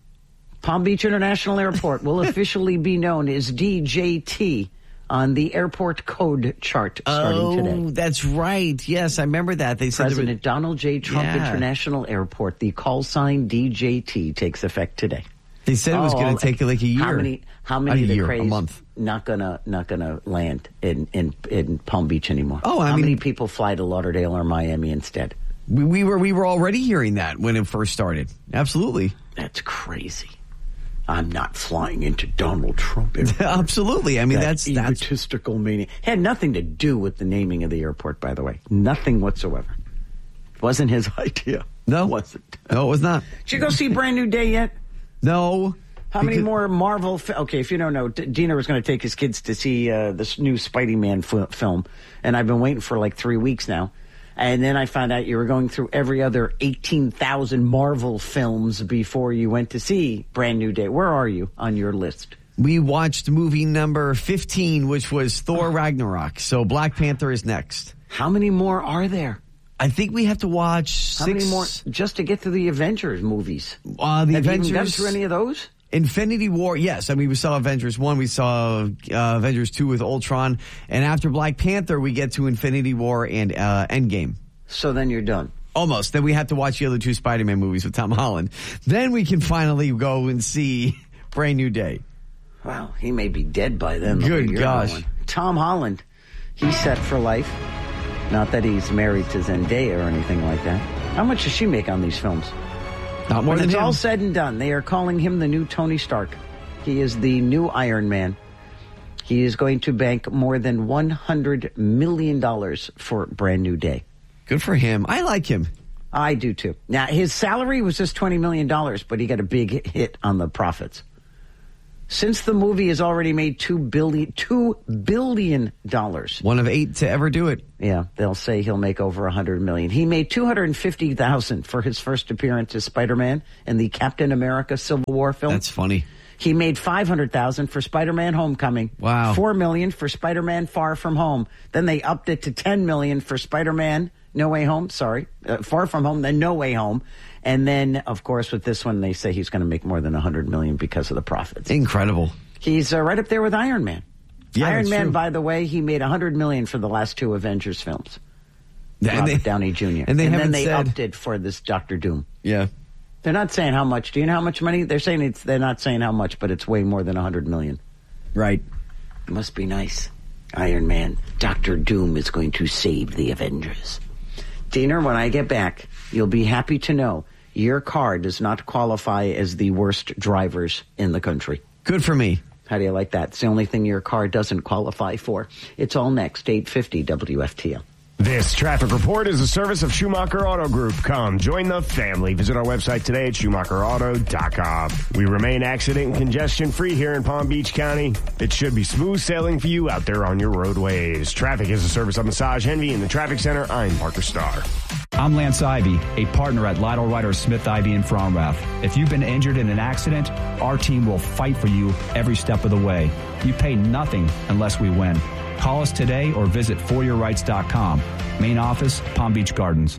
Speaker 2: Palm Beach International Airport will officially be known as D J T on the airport code chart starting
Speaker 1: oh,
Speaker 2: today.
Speaker 1: that's right. Yes, I remember that. They said there
Speaker 2: President Donald J. Trump
Speaker 1: Yeah.
Speaker 2: International Airport, the call sign D J T takes effect today.
Speaker 1: They said it was
Speaker 2: Oh,
Speaker 1: going to take like a year.
Speaker 2: How many? How
Speaker 1: Not
Speaker 2: many
Speaker 1: a
Speaker 2: of the
Speaker 1: year, a
Speaker 2: craze
Speaker 1: month.
Speaker 2: not gonna not gonna land in in, in Palm Beach anymore?
Speaker 1: Oh, I
Speaker 2: how
Speaker 1: mean-
Speaker 2: many people fly to Lauderdale or Miami instead?
Speaker 1: We, we were we were already hearing that when it first started. Absolutely.
Speaker 2: That's crazy. I'm not flying into Donald Trump.
Speaker 1: Absolutely. I mean,
Speaker 2: That
Speaker 1: that's that's
Speaker 2: egotistical meaning. Had nothing to do with the naming of the airport, by the way. Nothing whatsoever. Wasn't his idea.
Speaker 1: no,
Speaker 2: Wasn't.
Speaker 1: no, it was not.
Speaker 2: Did you go see Brand New Day yet?
Speaker 1: No.
Speaker 2: How many
Speaker 1: Because-
Speaker 2: more Marvel? Fi- okay, if you don't know, D- Dina was going to take his kids to see uh, this new Spidey-Man f- film, and I've been waiting for like three weeks now. And then I found out you were going through every other eighteen thousand Marvel films before you went to see Brand New Day. Where are you on your list?
Speaker 1: We watched movie number fifteen, which was Thor Ragnarok. So Black Panther is next.
Speaker 2: How many more are there?
Speaker 1: I think we have to watch
Speaker 2: How
Speaker 1: six
Speaker 2: many more just to get to the Avengers movies?
Speaker 1: Uh, the
Speaker 2: Have
Speaker 1: Avengers.
Speaker 2: you even gone through any of those?
Speaker 1: Infinity War, yes. I mean, we saw Avengers one, we saw uh, Avengers two with Ultron, and after Black Panther, we get to Infinity War and uh, Endgame.
Speaker 2: So then you're done.
Speaker 1: Almost. Then we have to watch the other two Spider-Man movies with Tom Holland. Then we can finally go and see Brand New Day.
Speaker 2: Wow, he may be dead by then. the
Speaker 1: Good
Speaker 2: way you're
Speaker 1: gosh.
Speaker 2: going. Tom Holland, he's set for life. Not that he's married to Zendaya or anything like that. How much does she make on these films?
Speaker 1: Not more
Speaker 2: when
Speaker 1: than
Speaker 2: it's
Speaker 1: him.
Speaker 2: all said and done, they are calling him the new Tony Stark. He is the new Iron Man. He is going to bank more than one hundred million dollars for Brand New Day.
Speaker 1: Good for him. I like him.
Speaker 2: I do too. Now, his salary was just twenty million dollars, but he got a big hit on the profits. Since the movie has already made two billion dollars, two billion dollars.
Speaker 1: One of eight to ever do it.
Speaker 2: Yeah, they'll say he'll make over one hundred million dollars. He made two hundred fifty thousand dollars for his first appearance as Spider-Man in the Captain America Civil War film.
Speaker 1: That's funny.
Speaker 2: He made five hundred thousand dollars for Spider-Man Homecoming.
Speaker 1: Wow.
Speaker 2: four million dollars for Spider-Man Far From Home. Then they upped it to ten million dollars for Spider-Man No Way Home. Sorry. Uh, Far From Home, then No Way Home. And then, of course, with this one, they say he's going to make more than one hundred million dollars because of the profits.
Speaker 1: Incredible.
Speaker 2: He's uh, right up there with Iron Man.
Speaker 1: Yeah,
Speaker 2: Iron
Speaker 1: that's
Speaker 2: Man,
Speaker 1: true.
Speaker 2: by the way, he made one hundred million dollars for the last two Avengers films.
Speaker 1: Yeah,
Speaker 2: Robert
Speaker 1: and they,
Speaker 2: Downey Junior
Speaker 1: And, they
Speaker 2: and then
Speaker 1: haven't
Speaker 2: they
Speaker 1: said,
Speaker 2: upped it for this Doctor Doom.
Speaker 1: Yeah.
Speaker 2: They're not saying how much. Do you know how much money? They're saying it's. They're not saying how much, but it's way more than one hundred million dollars.
Speaker 1: Right.
Speaker 2: Must be nice. Iron Man. Doctor Doom is going to save the Avengers. Diener, when I get back, you'll be happy to know your car does not qualify as the worst drivers in the country.
Speaker 1: Good for me.
Speaker 2: How do you like that? It's the only thing your car doesn't qualify for. It's all next, eight fifty W F T L.
Speaker 3: This traffic report is a service of Schumacher Auto Group. Come join the family. Visit our website today at Schumacher Auto dot com. We remain accident and congestion free here in Palm Beach County. It should be smooth sailing for you out there on your roadways. Traffic is a service of Massage Envy in the Traffic Center. I'm Parker Starr.
Speaker 13: I'm Lance Ivy, a partner at Lytle Ryder Smith Ivy in Fromrath. If you've been injured in an accident, our team will fight for you every step of the way. You pay nothing unless we win. Call us today or visit for your rights dot com. Main office, Palm Beach Gardens.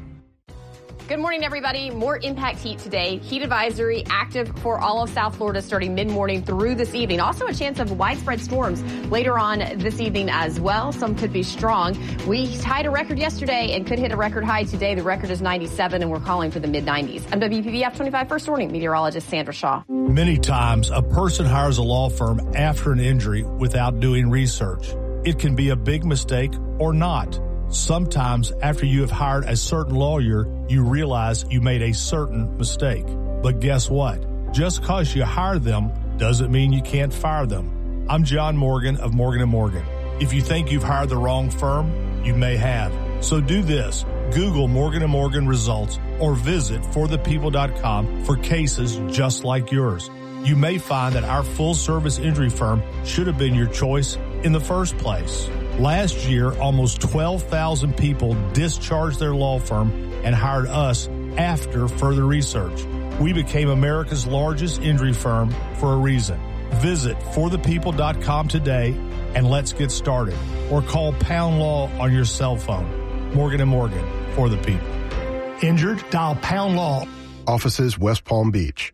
Speaker 5: Good morning, everybody. More impact heat today. Heat advisory active for all of South Florida starting mid-morning through this evening. Also a chance of widespread storms later on this evening as well. Some could be strong. We tied a record yesterday and could hit a record high today. The record is ninety-seven, and we're calling for the mid nineties. I'm W P B F twenty-five First Warning meteorologist Sandra Shaw.
Speaker 19: Many times, a person hires a law firm after an injury without doing research. It can be a big mistake or not. Sometimes after you have hired a certain lawyer, you realize you made a certain mistake. But guess what? Just because you hired them doesn't mean you can't fire them. I'm John Morgan of Morgan and Morgan. If you think you've hired the wrong firm, you may have. So do this. Google Morgan and Morgan results or visit for the people dot com for cases just like yours. You may find that our full-service injury firm should have been your choice in the first place. Last year, almost twelve thousand people discharged their law firm and hired us after further research. We became America's largest injury firm for a reason. Visit for the people dot com today and let's get started. Or call Pound Law on your cell phone. Morgan and Morgan, for the people. Injured? Dial Pound Law.
Speaker 20: Offices West Palm Beach.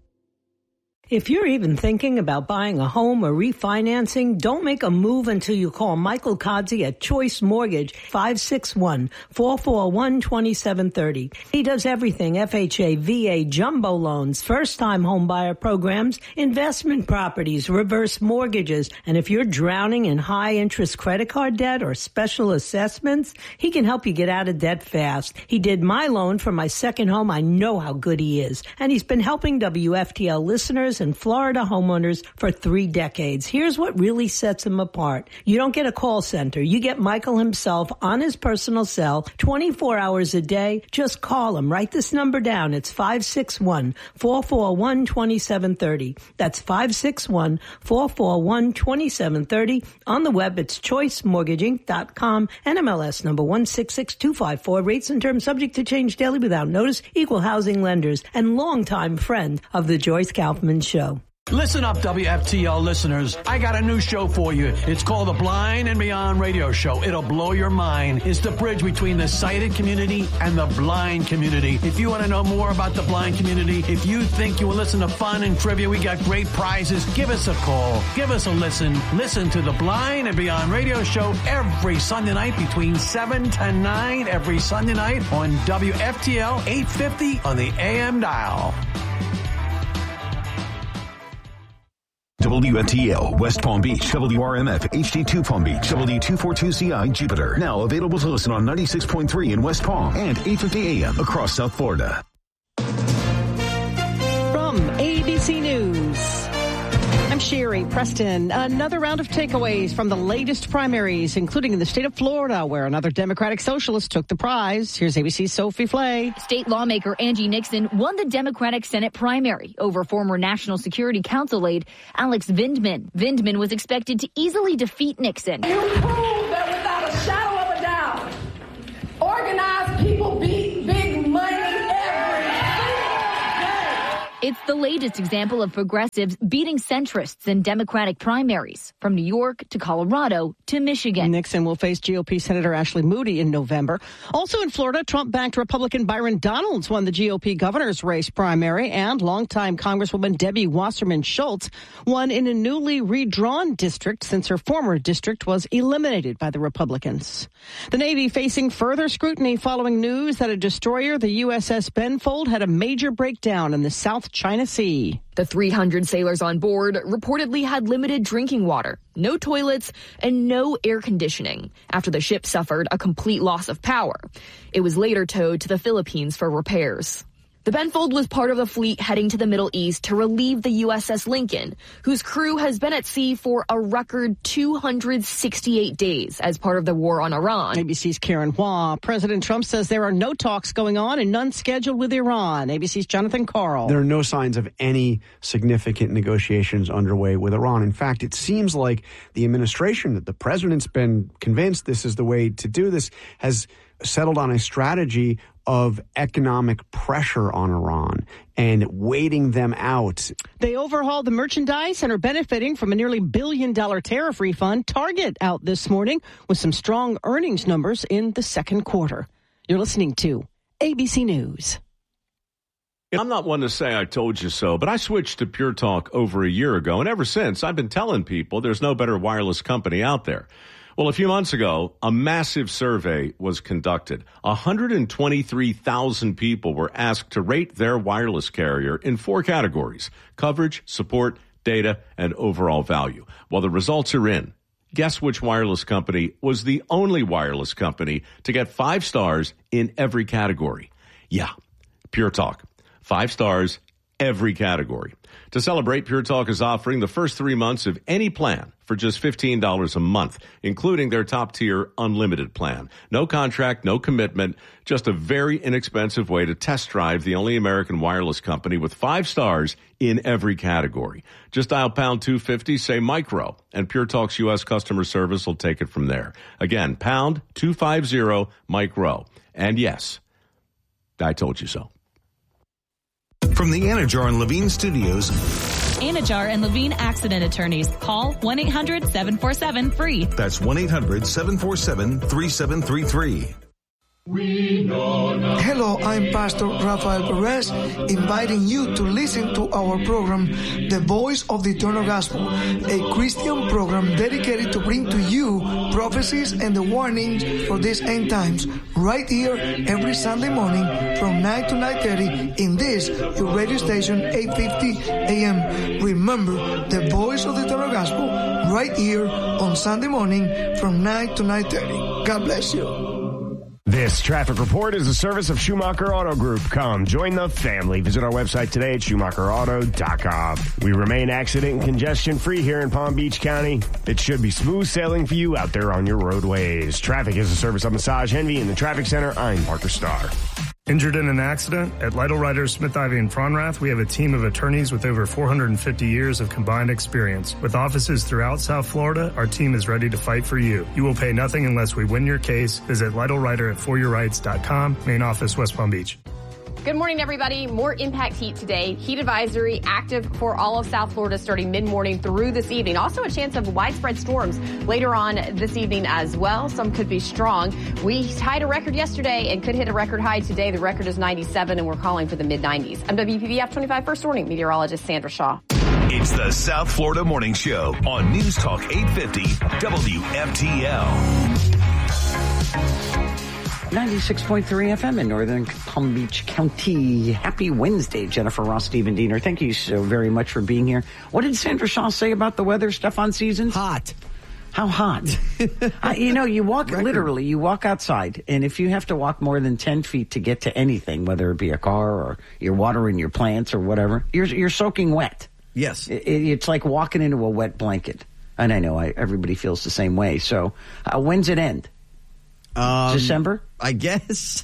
Speaker 7: If you're even thinking about buying a home or refinancing, don't make a move until you call Michael Kodzi at Choice Mortgage, five six one, four four one, two seven three zero. He does everything F H A, V A, jumbo loans, first-time home buyer programs, investment properties, reverse mortgages, and if you're drowning in high-interest credit card debt or special assessments, he can help you get out of debt fast. He did my loan for my second home. I know how good he is. And he's been helping W F T L listeners and Florida homeowners for three decades. Here's what really sets him apart. You don't get a call center. You get Michael himself on his personal cell twenty-four hours a day. Just call him. Write this number down. It's five six one, four four one, two seven three zero. That's five six one, four four one, two seven three zero. On the web, it's choice mortgage inc dot com. N M L S number one six six two five four. Rates and terms subject to change daily without notice. Equal housing lenders and longtime friend of the Joyce Kaufman Show.
Speaker 21: Listen up, W F T L listeners. I got a new show for you. It's called The Blind and Beyond Radio Show. It'll blow your mind. It's the bridge between the sighted community and the blind community. If you want to know more about the blind community, if you think you will listen to fun and trivia, we got great prizes. Give us a call. Give us a listen. Listen to The Blind and Beyond Radio Show every Sunday night between seven to nine every Sunday night on W F T L eight fifty on the A M dial.
Speaker 6: W F T L, West Palm Beach, W R M F, H D two Palm Beach, W two forty-two C I, Jupiter. Now available to listen on ninety-six point three in West Palm and eight fifty A M across South Florida.
Speaker 8: From A B C News, I'm Sherry Preston. Another round of takeaways from the latest primaries, including in the state of Florida, where another Democratic socialist took the prize. Here's A B C's Sophie Flay.
Speaker 22: State lawmaker Angie Nixon won the Democratic Senate primary over former National Security Council aide Alex Vindman. Vindman was expected to easily defeat Nixon.
Speaker 23: You prove that without a shadow of a doubt, organized people beat big money every day.
Speaker 22: It's the latest example of progressives beating centrists in Democratic primaries, from New York to Colorado to Michigan.
Speaker 8: Nixon will face G O P Senator Ashley Moody in November. Also in Florida, Trump-backed Republican Byron Donalds won the G O P governor's race primary, and longtime Congresswoman Debbie Wasserman Schultz won in a newly redrawn district since her former district was eliminated by the Republicans. The Navy facing further scrutiny following news that a destroyer, the U S S Benfold, had a major breakdown in the South China Sea.
Speaker 22: The three hundred sailors on board reportedly had limited drinking water, no toilets, and no air conditioning after the ship suffered a complete loss of power. It was later towed to the Philippines for repairs. The Benfold was part of the fleet heading to the Middle East to relieve the U S S Lincoln, whose crew has been at sea for a record two hundred sixty-eight days as part of the war on Iran.
Speaker 8: A B C's Karen Hua. President Trump says there are no talks going on and none scheduled with Iran. A B C's Jonathan Karl.
Speaker 24: There are no signs of any significant negotiations underway with Iran. In fact, it seems like the administration, that the president's been convinced this is the way to do this, has settled on a strategy of economic pressure on Iran and waiting them out.
Speaker 8: They overhauled the merchandise and are benefiting from a nearly billion dollar tariff refund. Target out this morning with some strong earnings numbers in the second quarter. You're listening to A B C News.
Speaker 25: I'm not one to say I told you so, but I switched to Pure Talk over a year ago, and ever since I've been telling people there's no better wireless company out there. Well, a few months ago, a massive survey was conducted. one hundred twenty-three thousand people were asked to rate their wireless carrier in four categories: coverage, support, data, and overall value. Well, the results are in. Guess which wireless company was the only wireless company to get five stars in every category? Yeah, Pure Talk. Five stars, every category. To celebrate, Pure Talk is offering the first three months of any plan for just fifteen dollars a month, including their top-tier unlimited plan. No contract, no commitment, just a very inexpensive way to test drive the only American wireless company with five stars in every category. Just dial pound two fifty, say micro, and Pure Talk's U S customer service will take it from there. Again, pound two fifty, micro. And yes, I told you so.
Speaker 6: From the Anajar and Levine Studios.
Speaker 26: Anajar and Levine Accident Attorneys. Call one eight hundred seven four seven free.
Speaker 6: That's one eight hundred seven four seven three seven three three.
Speaker 27: We know now. Hello, I'm Pastor Rafael Perez, inviting you to listen to our program, The Voice of the Eternal Gospel, a Christian program dedicated to bring to you prophecies and the warnings for these end times, right here every Sunday morning from nine to nine thirty in this, your radio station, eight fifty A M. Remember, The Voice of the Eternal Gospel, right here on Sunday morning from nine to nine thirty. God bless you.
Speaker 3: This traffic report is a service of Schumacher Auto Group. Come join the family. Visit our website today at schumacher auto dot com. We remain accident and congestion free here in Palm Beach County. It should be smooth sailing for you out there on your roadways. Traffic is a service of Massage Envy in the Traffic Center. I'm Parker Starr.
Speaker 4: Injured in an accident? At Lytle Ryder, Smith Ivy and Fronrath, we have a team of attorneys with over four hundred fifty years of combined experience. With offices throughout South Florida, our team is ready to fight for you. You will pay nothing unless we win your case. Visit Lytle Ryder at for your rights dot com. Main office, West Palm Beach.
Speaker 5: Good morning, everybody. More impact heat today. Heat advisory active for all of South Florida starting mid-morning through this evening. Also a chance of widespread storms later on this evening as well. Some could be strong. We tied a record yesterday and could hit a record high today. The record is ninety-seven, and we're calling for the mid nineties. I'm W P B F twenty-five First Warning meteorologist Sandra Shaw.
Speaker 14: It's the South Florida Morning Show on News Talk eight fifty W F T L.
Speaker 2: ninety-six point three F M in northern Palm Beach County. Happy Wednesday, Jennifer Ross, Stephen Diener. Thank you so very much for being here. What did Sandra Shaw say about the weather, Stefan Seasons?
Speaker 1: Hot.
Speaker 2: How hot? uh, you know, you walk, Record. literally, you walk outside, and if you have to walk more than ten feet to get to anything, whether it be a car or you're watering your plants or whatever, you're, you're soaking wet.
Speaker 1: Yes.
Speaker 2: It, it's like walking into a wet blanket. And I know I, everybody feels the same way. So uh, when's it end?
Speaker 1: Um,
Speaker 2: December?
Speaker 1: I guess.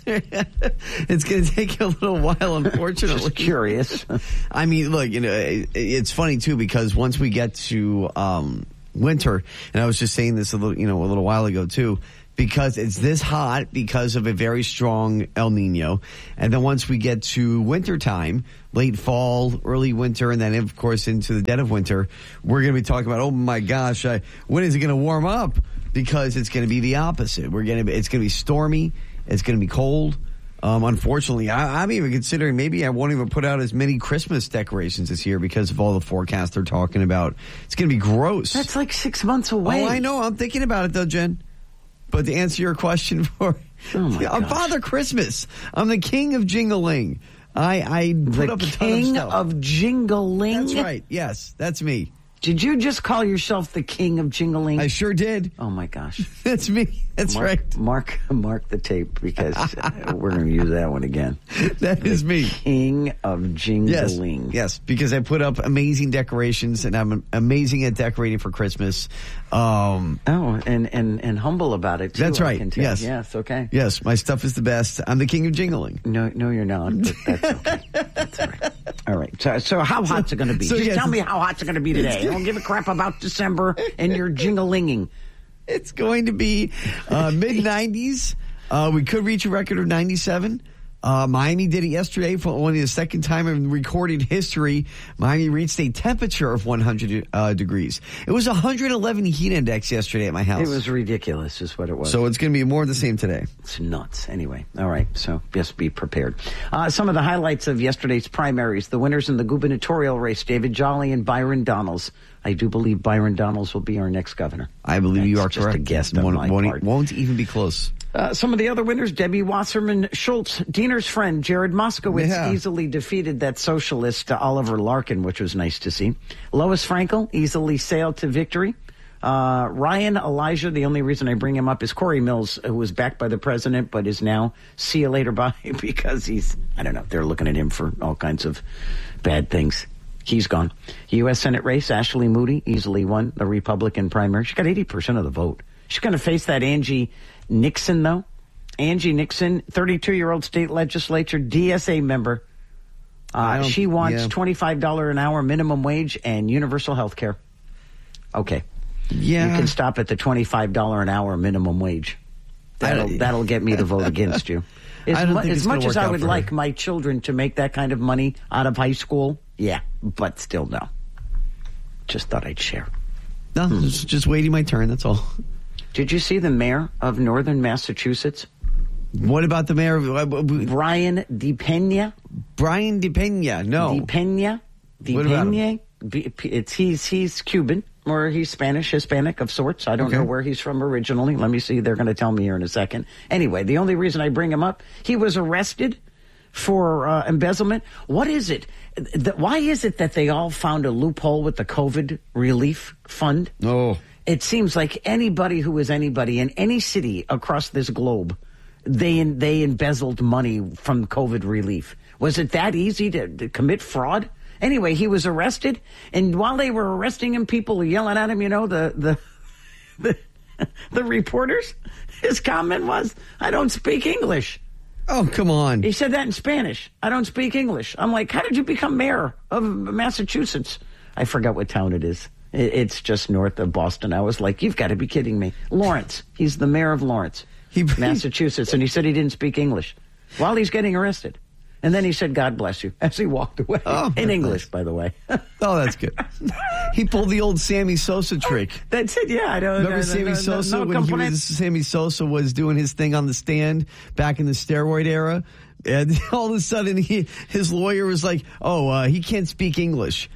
Speaker 1: It's going to take a little while, unfortunately.
Speaker 2: Just curious.
Speaker 1: I mean, look, you know, it, it's funny, too, because once we get to um, winter, and I was just saying this a little, you know, a little while ago, too, because it's this hot because of a very strong El Nino. And then once we get to wintertime, late fall, early winter, and then, of course, into the dead of winter, we're going to be talking about, oh, my gosh, I, when is it going to warm up? Because it's going to be the opposite. We're going to be, it's going to be stormy. It's going to be cold. Um, unfortunately, I, I'm even considering maybe I won't even put out as many Christmas decorations this year because of all the forecasts they're talking about. It's going to be gross.
Speaker 2: That's like six months away.
Speaker 1: Oh, I know. I'm thinking about it, though, Jen. But to answer your question for
Speaker 2: oh my
Speaker 1: I'm Father Christmas. I'm the king of jingling. I, I put
Speaker 2: the
Speaker 1: up a ton of
Speaker 2: king
Speaker 1: stuff.
Speaker 2: of jingling?
Speaker 1: That's right. Yes, that's me.
Speaker 2: Did you just call yourself the king of jingling?
Speaker 1: I sure did.
Speaker 2: Oh, my gosh.
Speaker 1: That's me. That's
Speaker 2: mark,
Speaker 1: right.
Speaker 2: Mark mark the tape because uh, we're going to use that one again.
Speaker 1: That
Speaker 2: the
Speaker 1: is me.
Speaker 2: King of jingling.
Speaker 1: Yes, yes, because I put up amazing decorations and I'm amazing at decorating for Christmas. Um,
Speaker 2: oh, and, and, and humble about it, too.
Speaker 1: That's right.
Speaker 2: I can tell.
Speaker 1: Yes.
Speaker 2: Yes, okay.
Speaker 1: Yes, my stuff is the best. I'm the king of jingling.
Speaker 2: No, no, you're not, but that's okay. That's all right. All right. So, so how hot's it going to be?
Speaker 1: So,
Speaker 2: Just
Speaker 1: yes,
Speaker 2: tell me how hot's it going to be today. I don't give a crap about December and your jinglinging.
Speaker 1: It's going to be uh, mid nineties. Uh, we could reach a record of ninety-seven. Uh, Miami did it yesterday for only the second time in recorded history. Miami reached a temperature of one hundred uh, degrees. It was one hundred eleven heat index yesterday at my house.
Speaker 2: It was ridiculous is what it was.
Speaker 1: So it's going to be more of the same today.
Speaker 2: It's nuts. Anyway, all right. So just be prepared. Uh, some of the highlights of yesterday's primaries, the winners in the gubernatorial race, David Jolly and Byron Donalds. I do believe Byron Donalds will be our next governor.
Speaker 1: I believe
Speaker 2: That's
Speaker 1: you are
Speaker 2: just
Speaker 1: correct.
Speaker 2: a guess
Speaker 1: won't,
Speaker 2: on my
Speaker 1: won't,
Speaker 2: part.
Speaker 1: won't even be close.
Speaker 2: Uh, some of the other winners, Debbie Wasserman Schultz, Diener's friend, Jared Moskowitz,
Speaker 1: Yeah.
Speaker 2: easily defeated that socialist uh, Oliver Larkin, which was nice to see. Lois Frankel easily sailed to victory. Uh, Ryan Elijah, the only reason I bring him up is Corey Mills, who was backed by the president, but is now see you later bye because he's, I don't know, they're looking at him for all kinds of bad things. He's gone. U S Senate race, Ashley Moody easily won the Republican primary. She got eighty percent of the vote. She's going to face that Angie Nixon, though. Angie Nixon, thirty-two-year-old state legislature, D S A member. Uh, she wants
Speaker 1: yeah.
Speaker 2: twenty-five dollars an hour minimum wage and universal health care. Okay.
Speaker 1: Yeah.
Speaker 2: You can stop at the twenty-five dollars an hour minimum wage. That'll, that'll get me to vote against you. As,
Speaker 1: I don't
Speaker 2: mu-
Speaker 1: think
Speaker 2: as
Speaker 1: it's gonna
Speaker 2: much as
Speaker 1: work
Speaker 2: I
Speaker 1: out
Speaker 2: would
Speaker 1: for her.
Speaker 2: like my children to make that kind of money out of high school, yeah, but still no. Just thought I'd share.
Speaker 1: No,
Speaker 2: Hmm.
Speaker 1: just, just waiting my turn, that's all.
Speaker 2: Did you see the mayor of northern Massachusetts?
Speaker 1: What about the mayor of... Uh,
Speaker 2: Brian DePena?
Speaker 1: Brian DePena, no.
Speaker 2: DePena?
Speaker 1: What about
Speaker 2: DePena? B- It's, he's, he's Cuban, or he's Spanish, Hispanic of sorts. I don't
Speaker 1: Okay.
Speaker 2: know where he's from originally. Let me see. They're going to tell me here in a second. Anyway, the only reason I bring him up, he was arrested for uh, embezzlement. What is it? Th- Why is it that they all found a loophole with the COVID relief fund?
Speaker 1: Oh.
Speaker 2: It seems like anybody who is anybody in any city across this globe, they they embezzled money from COVID relief. Was it that easy to, to commit fraud? Anyway, he was arrested, and while they were arresting him, people were yelling at him, you know, the the the, the reporters. His comment was, I don't speak English.
Speaker 1: Oh, come on.
Speaker 2: He said that in Spanish. I don't speak English. I'm like, how did you become mayor of Massachusetts? I forgot what town it is. It's just north of Boston. I was like, you've got to be kidding me. Lawrence. He's the mayor of Lawrence,
Speaker 1: he,
Speaker 2: Massachusetts. And he said he didn't speak English while he's getting arrested. And then he said, God bless you, as he walked away.
Speaker 1: Oh,
Speaker 2: in English, nice. By the way.
Speaker 1: Oh, that's good. He pulled the old Sammy Sosa trick.
Speaker 2: That's it, yeah. I don't,
Speaker 1: Remember
Speaker 2: no,
Speaker 1: Sammy
Speaker 2: no,
Speaker 1: Sosa
Speaker 2: no, no
Speaker 1: when he was, Sammy Sosa was doing his thing on the stand back in the steroid era? And all of a sudden, he, his lawyer was like, oh, uh, he can't speak English.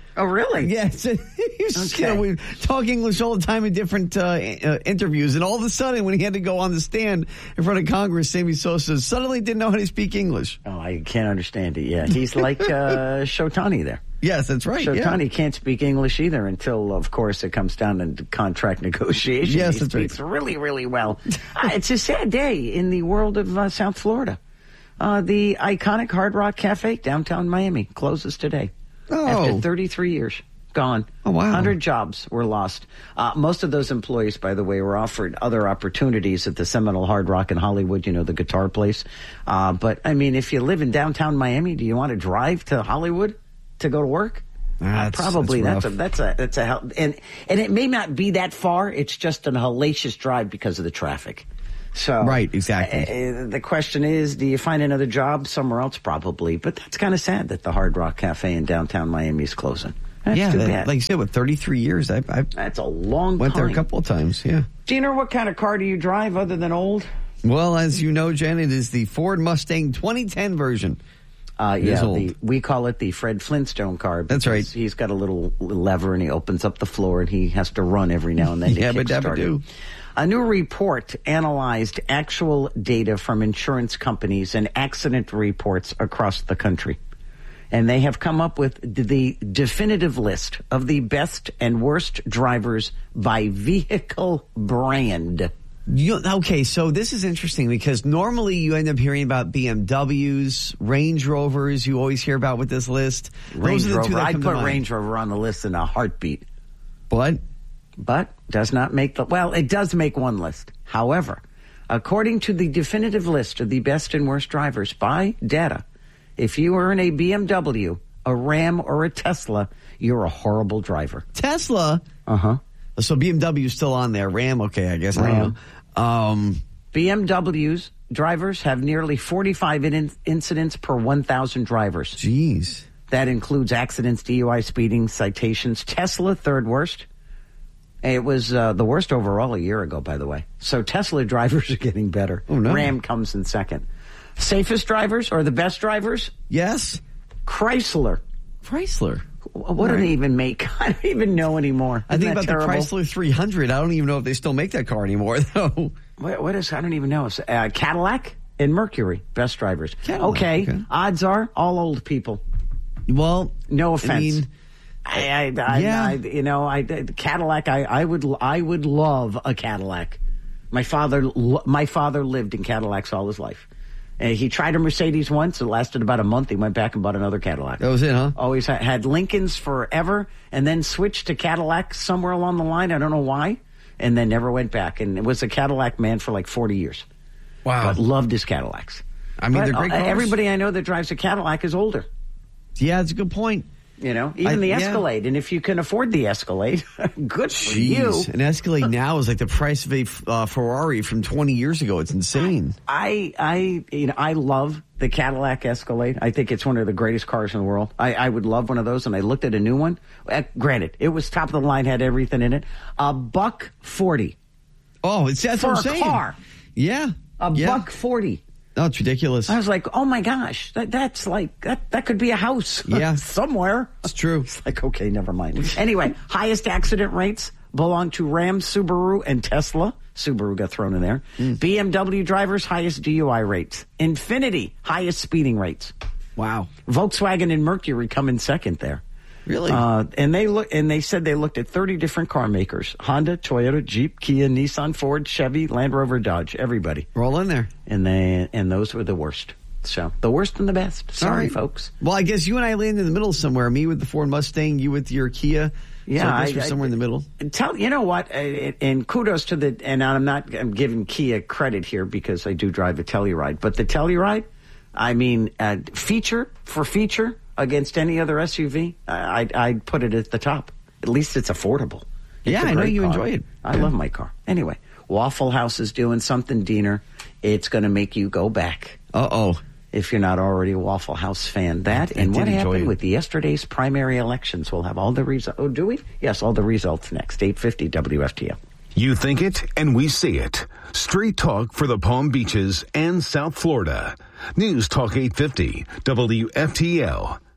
Speaker 2: Oh, really?
Speaker 1: Yes. He's,
Speaker 2: Okay.
Speaker 1: you know, we talk English all the time in different uh, uh, interviews, and all of a sudden, when he had to go on the stand in front of Congress, Sammy Sosa suddenly didn't know how to speak English.
Speaker 2: Oh, I can't understand it. Yeah, he's like uh, Shotani there.
Speaker 1: Yes, that's right.
Speaker 2: Shotani
Speaker 1: yeah.
Speaker 2: can't speak English either until, of course, it comes down to contract negotiation.
Speaker 1: Yes,
Speaker 2: he
Speaker 1: that's
Speaker 2: speaks
Speaker 1: right.
Speaker 2: really, really well. uh, it's a sad day in the world of uh, South Florida. Uh, the iconic Hard Rock Cafe downtown Miami closes today.
Speaker 1: Oh.
Speaker 2: After thirty-three years. Gone.
Speaker 1: Oh, wow.
Speaker 2: one hundred jobs were lost. Uh, most of those employees, by the way, were offered other opportunities at the Seminole Hard Rock in Hollywood, you know, the guitar place. Uh, but, I mean, if you live in downtown Miami, do you want to drive to Hollywood to go to work?
Speaker 1: Ah,
Speaker 2: Uh,
Speaker 1: that's-
Speaker 2: probably.
Speaker 1: that's
Speaker 2: That's, a that's a that's a hell. And and it may not be that far. It's just an hellacious drive because of the traffic. So
Speaker 1: Right, exactly.
Speaker 2: Uh, the question is, do you find another job somewhere else? Probably. But that's kind of sad that the Hard Rock Cafe in downtown Miami is closing. That's
Speaker 1: yeah,
Speaker 2: too
Speaker 1: that-
Speaker 2: bad.
Speaker 1: like you said, with thirty-three years, I, I
Speaker 2: That's a long
Speaker 1: went
Speaker 2: time.
Speaker 1: there a couple of times, yeah.
Speaker 2: Gina, what kind of car do you drive other than old?
Speaker 1: Well, as you know, Jen, it is the Ford Mustang twenty ten version.
Speaker 2: Uh,
Speaker 1: It is
Speaker 2: yeah,
Speaker 1: old.
Speaker 2: the, we call it the Fred Flintstone car.
Speaker 1: That's right.
Speaker 2: because He's got a little lever and he opens up the floor and he has to run every now and then to
Speaker 1: Yabba dabba
Speaker 2: kickstart it.
Speaker 1: do.
Speaker 2: A new report analyzed actual data from insurance companies and accident reports across the country. And they have come up with the definitive list of the best and worst drivers by vehicle brand.
Speaker 1: You, okay, so this is interesting because normally you end up hearing about B M Ws, Range Rovers. You always hear about with this list.
Speaker 2: Range
Speaker 1: Those are the two
Speaker 2: Rover.
Speaker 1: that
Speaker 2: I'd
Speaker 1: come to
Speaker 2: put
Speaker 1: mind.
Speaker 2: Range Rover on the list in a heartbeat.
Speaker 1: But
Speaker 2: But does not make the, well, it does make one list. However, according to the definitive list of the best and worst drivers by data, if you are in a B M W, a Ram, or a Tesla, you're a horrible driver.
Speaker 1: Tesla,
Speaker 2: Uh-huh.
Speaker 1: so B M W is still on there. Ram, okay, I guess. I
Speaker 2: Ram.
Speaker 1: don't know. Um,
Speaker 2: B M W's drivers have nearly forty-five in- incidents per one thousand drivers.
Speaker 1: Jeez.
Speaker 2: That includes accidents, D U I, speeding, citations. Tesla, third worst. It was uh, the worst overall a year ago, by the way. So Tesla drivers are getting better.
Speaker 1: Oh, no.
Speaker 2: Ram comes in second. Safest drivers or the best drivers?
Speaker 1: Yes.
Speaker 2: Chrysler.
Speaker 1: Chrysler.
Speaker 2: What do
Speaker 1: Right.
Speaker 2: they even make? I don't even know anymore.
Speaker 1: I
Speaker 2: Isn't
Speaker 1: think
Speaker 2: that
Speaker 1: about
Speaker 2: terrible?
Speaker 1: the Chrysler three hundred. I don't even know if they still make that car anymore, though.
Speaker 2: What, what is? I don't even know. It's, uh, Cadillac and Mercury, best drivers.
Speaker 1: Cadillac,
Speaker 2: okay.
Speaker 1: okay.
Speaker 2: Odds are all old people.
Speaker 1: Well,
Speaker 2: No
Speaker 1: I
Speaker 2: offense.
Speaker 1: mean,
Speaker 2: I, I, I,
Speaker 1: Yeah.
Speaker 2: I, you know, I Cadillac. I, I would, I would love a Cadillac. My father, lo- my father lived in Cadillacs all his life. And he tried a Mercedes once. It lasted about a month. He went back and bought another Cadillac.
Speaker 1: that was it, huh?
Speaker 2: Always had, had Lincolns forever, and then switched to Cadillac somewhere along the line. I don't know why, and then never went back. And it was a Cadillac man for like forty years.
Speaker 1: Wow.
Speaker 2: But loved his Cadillacs.
Speaker 1: I mean,
Speaker 2: But,
Speaker 1: they're great
Speaker 2: uh,
Speaker 1: cars.
Speaker 2: Everybody I know that drives a Cadillac is older.
Speaker 1: Yeah, that's a good point.
Speaker 2: You know, even
Speaker 1: I-
Speaker 2: the
Speaker 1: yeah.
Speaker 2: Escalade. And if you can afford the Escalade, good for you.
Speaker 1: Jeez, an Escalade now is like the price of a uh, Ferrari from twenty years ago. It's insane.
Speaker 2: I, I, you know, I love the Cadillac Escalade. I think it's one of the greatest cars in the world. I, I would love one of those. And I looked at a new one. Uh, granted, it was top of the line, had everything in it. A buck forty.
Speaker 1: Oh, it's that's
Speaker 2: for
Speaker 1: what I'm
Speaker 2: a
Speaker 1: saying.
Speaker 2: car.
Speaker 1: Yeah,
Speaker 2: A
Speaker 1: yeah.
Speaker 2: buck forty.
Speaker 1: No, it's ridiculous.
Speaker 2: I was like, oh my gosh, that, that's like, that, that could be a house.
Speaker 1: Yeah.
Speaker 2: Somewhere.
Speaker 1: It's true.
Speaker 2: It's like, okay, never mind. Anyway, highest accident rates belong to Ram, Subaru, and Tesla. Subaru got thrown in there.
Speaker 1: Mm.
Speaker 2: B M W drivers, highest D U I rates. Infiniti, highest speeding rates.
Speaker 1: Wow.
Speaker 2: Volkswagen and Mercury come in second there.
Speaker 1: Really?
Speaker 2: Uh, and they look, and they said they looked at thirty different car makers: Honda, Toyota, Jeep, Kia, Nissan, Ford, Chevy, Land Rover, Dodge. Everybody.
Speaker 1: We're all in there.
Speaker 2: And they, and those were the worst. So the worst and the best. Sorry,
Speaker 1: All right.
Speaker 2: folks.
Speaker 1: Well, I guess you and I land in the middle somewhere. Me with the Ford Mustang, you with your Kia.
Speaker 2: Yeah,
Speaker 1: so I guess
Speaker 2: I-
Speaker 1: we're somewhere in the middle.
Speaker 2: Tell you know what, uh, and kudos to the. And I'm not I'm giving Kia credit here because I do drive a Telluride, but the Telluride, I mean, uh, feature for feature against any other S U V, uh, I'd, I'd put it at the top. At least it's affordable. It's
Speaker 1: Yeah,
Speaker 2: a
Speaker 1: I know
Speaker 2: great
Speaker 1: you
Speaker 2: car.
Speaker 1: enjoy it.
Speaker 2: I
Speaker 1: Yeah.
Speaker 2: love my car. Anyway, Waffle House is doing something, Diener. It's going to make you go back.
Speaker 1: Uh oh.
Speaker 2: If you're not already a Waffle House fan. That
Speaker 1: I
Speaker 2: and
Speaker 1: did
Speaker 2: what
Speaker 1: enjoy
Speaker 2: happened
Speaker 1: it.
Speaker 2: with yesterday's primary elections. We'll have all the results. Oh, do we? Yes, all the results next. eight fifty W F T L.
Speaker 6: You think it and we see it. Street talk for the Palm Beaches and South Florida. News Talk eight fifty W F T L.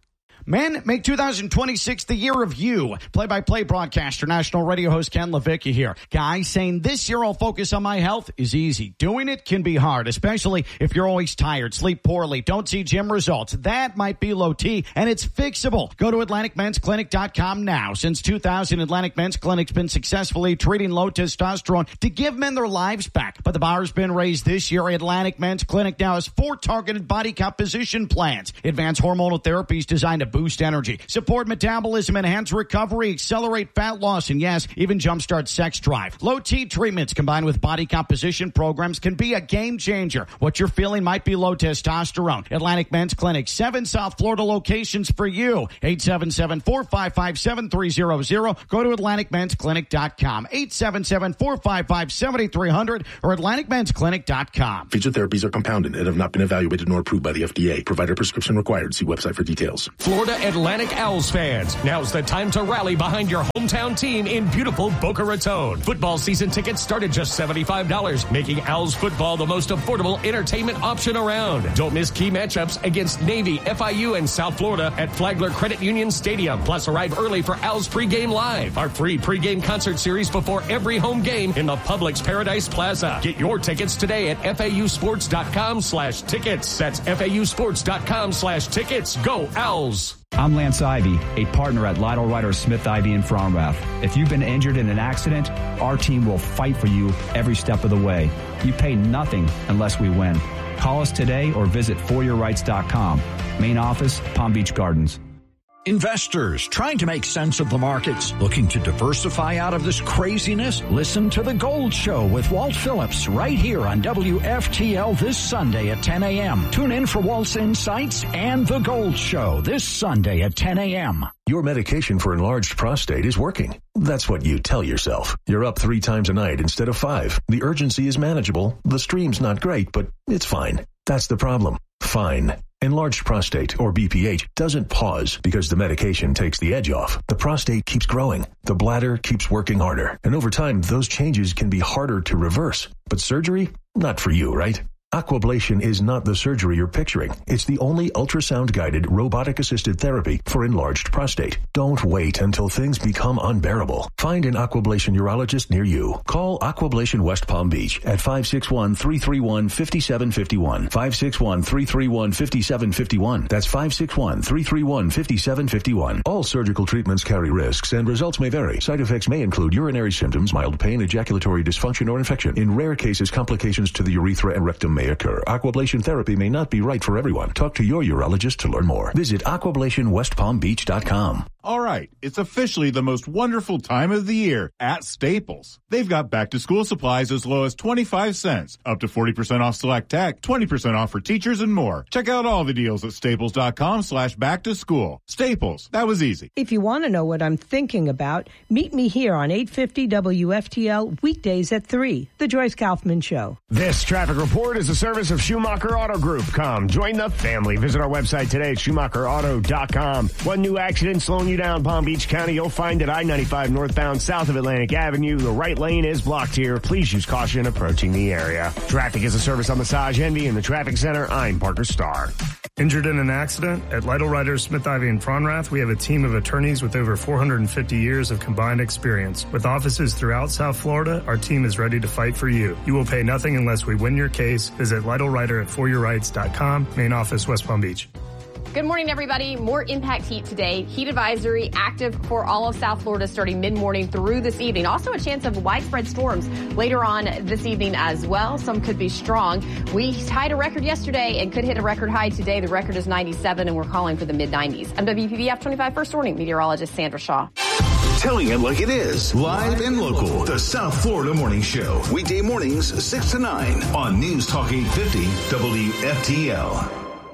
Speaker 9: Men, make two thousand twenty-six the year of you. Play-by-play broadcaster, national radio host Ken Levicki here. Guys, saying this year I'll focus on my health is easy. Doing it can be hard, especially if you're always tired, sleep poorly, don't see gym results. That might be low T, and it's fixable. Go to Atlantic Men's Clinic dot com now. Since two thousand, Atlantic Men's Clinic's been successfully treating low testosterone to give men their lives back. But the bar's been raised this year. Atlantic Men's Clinic now has four targeted body composition plans. Advanced hormonal therapies designed to boost energy, support metabolism, enhance recovery, accelerate fat loss, and yes, even jumpstart sex drive. Low T treatments combined with body composition programs can be a game changer. What you're feeling might be low testosterone. Atlantic Men's Clinic, seven South Florida locations for you. eight seven seven, four five five, seven three zero zero. Go to Atlantic Men's Clinic dot com. eight seven seven, four five five, seven three zero zero or Atlantic Men's Clinic dot com.
Speaker 10: Feature therapies are compounded and have not been evaluated nor approved by the F D A. Provider prescription required. See website for details.
Speaker 11: Florida Atlantic Owls fans, now's the time to rally behind your hometown team in beautiful Boca Raton. Football season tickets start at just seventy-five dollars, making Owls football the most affordable entertainment option around. Don't miss key matchups against Navy, F I U, and South Florida at Flagler Credit Union Stadium. Plus, arrive early for Owls Pregame Live, our free pregame concert series before every home game in the Publix Paradise Plaza. Get your tickets today at F A U sports dot com slash tickets. That's F A U sports dot com slash tickets. Go Owls!
Speaker 13: I'm Lance Ivy, a partner at Lytle Ryder Smith Ivy in Fromrath. If you've been injured in an accident, our team will fight for you every step of the way. You pay nothing unless we win. Call us today or visit for your rights dot com. Main office, Palm Beach Gardens.
Speaker 12: Investors trying to make sense of the markets, looking to diversify out of this craziness? Listen to The Gold Show with Walt Phillips right here on W F T L this Sunday at ten a.m. Tune in for Walt's insights and The Gold Show this Sunday at ten a.m.
Speaker 14: Your medication for enlarged prostate is working. That's what you tell yourself. You're up three times a night instead of five. The urgency is manageable. The stream's not great, but it's fine. That's the problem. Fine. Enlarged prostate, or B P H, doesn't pause because the medication takes the edge off. The prostate keeps growing. The bladder keeps working harder. And over time, those changes can be harder to reverse. But surgery? Not for you, right? Aquablation is not the surgery you're picturing. It's the only ultrasound-guided, robotic-assisted therapy for enlarged prostate. Don't wait until things become unbearable. Find an Aquablation urologist near you. Call Aquablation West Palm Beach at five six one, three three one, five seven five one. five six one, three three one, five seven five one. That's five six one, three three one, five seven five one. All surgical treatments carry risks, and results may vary. Side effects may include urinary symptoms, mild pain, ejaculatory dysfunction, or infection. In rare cases, complications to the urethra and rectum may occur. Aquablation therapy may not be right for everyone. Talk to your urologist to learn more. Visit aquablation west palm beach dot com.
Speaker 18: All right, it's officially the most wonderful time of the year at Staples. They've got back-to-school supplies as low as twenty-five cents, up to forty percent off select tech, twenty percent off for teachers, and more. Check out all the deals at staples dot com slash back to school. Staples, that was easy.
Speaker 7: If you want to know what I'm thinking about, meet me here on eight fifty W F T L weekdays at three, The Joyce Kaufman Show.
Speaker 3: This traffic report is a service of Schumacher Auto Group. Come, join the family. Visit our website today at schumacher auto dot com. One new accident slowing you down, Palm Beach County. You'll find it I ninety-five northbound south of Atlantic Avenue. The right lane is blocked here. Please use caution approaching the area. Traffic is a service on Massage Envy in the Traffic Center. I'm Parker Starr.
Speaker 4: Injured in an accident? At Lytle Ryder Smith Ivy in Fromrath, we have a team of attorneys with over four hundred fifty years of combined experience. With offices throughout South Florida, our team is ready to fight for you. You will pay nothing unless we win your case. Visit Lytle Ryder at for your rights dot com. Main office, West Palm Beach.
Speaker 5: Good morning, everybody. More impact heat today. Heat advisory active for all of South Florida starting mid-morning through this evening. Also a chance of widespread storms later on this evening as well. Some could be strong. We tied a record yesterday and could hit a record high today. The record is ninety-seven, and we're calling for the mid nineties. I'm W P B F twenty-five First Warning meteorologist Sandra Shaw.
Speaker 14: Telling it like it is, live and local. The South Florida Morning Show. Weekday mornings, six to nine on News Talk eight fifty W F T L.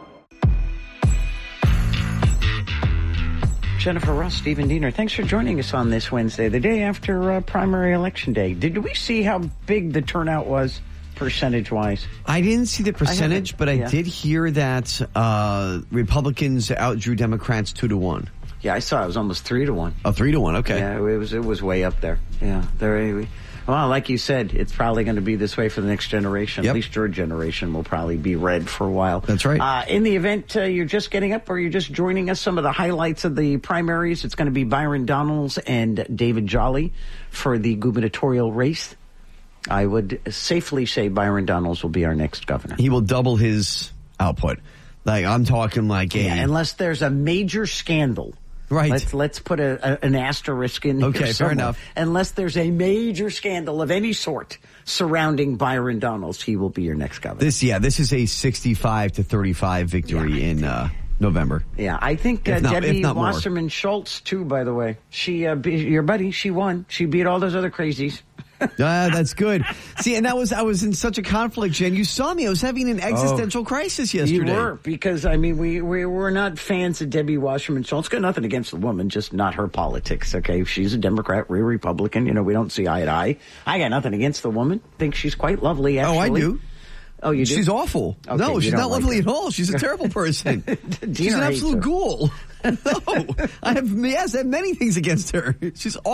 Speaker 2: Jennifer Russ, Stephen Diener, thanks for joining us on this Wednesday, the day after uh, primary election day. Did we see how big the turnout was percentage-wise?
Speaker 1: I didn't see the percentage, I but I yeah. did hear that uh, Republicans outdrew Democrats two to one.
Speaker 2: Yeah, I saw it was almost three to one.
Speaker 1: Oh, three to one, okay.
Speaker 2: Yeah, it was it was way up there. Yeah, there. Well, like you said, it's probably going to be this way for the next generation.
Speaker 1: Yep.
Speaker 2: At least your generation will probably be red for a while.
Speaker 1: That's right.
Speaker 2: Uh, in the event uh, you're just getting up or you're just joining us, some of the highlights of the primaries, it's going to be Byron Donalds and David Jolly for the gubernatorial race. I would safely say Byron Donalds will be our next governor.
Speaker 1: He will double his output. Like, I'm talking like a...
Speaker 2: Yeah, unless there's a major scandal.
Speaker 1: Right.
Speaker 2: Let's, let's put a, a, an asterisk in
Speaker 1: okay,
Speaker 2: here
Speaker 1: fair
Speaker 2: somewhere.
Speaker 1: enough.
Speaker 2: Unless there's a major scandal of any sort surrounding Byron Donalds, he will be your next governor.
Speaker 1: This, yeah, this is a sixty-five to thirty-five victory yeah, in uh, November.
Speaker 2: Yeah, I think uh,
Speaker 1: not,
Speaker 2: Debbie Wasserman Schultz, too, by the way. She, uh, be, your buddy, she won. She beat all those other crazies.
Speaker 1: Ah, that's good. See, and that was I was in such a conflict, Jen. You saw me. I was having an existential oh, crisis yesterday.
Speaker 2: You were, because, I mean, we, we were not fans of Debbie Wasserman Schultz. Got nothing against the woman, just not her politics, okay? She's a Democrat, we're a Republican. You know, we don't see eye to eye. I got nothing against the woman. Think she's quite lovely, actually.
Speaker 1: Oh, I do.
Speaker 2: Oh, you do?
Speaker 1: She's awful. Okay, no, she's not like lovely her. at all. She's a terrible person. She's an absolute ghoul. No, I have, yes, I have many things against her. She's awful.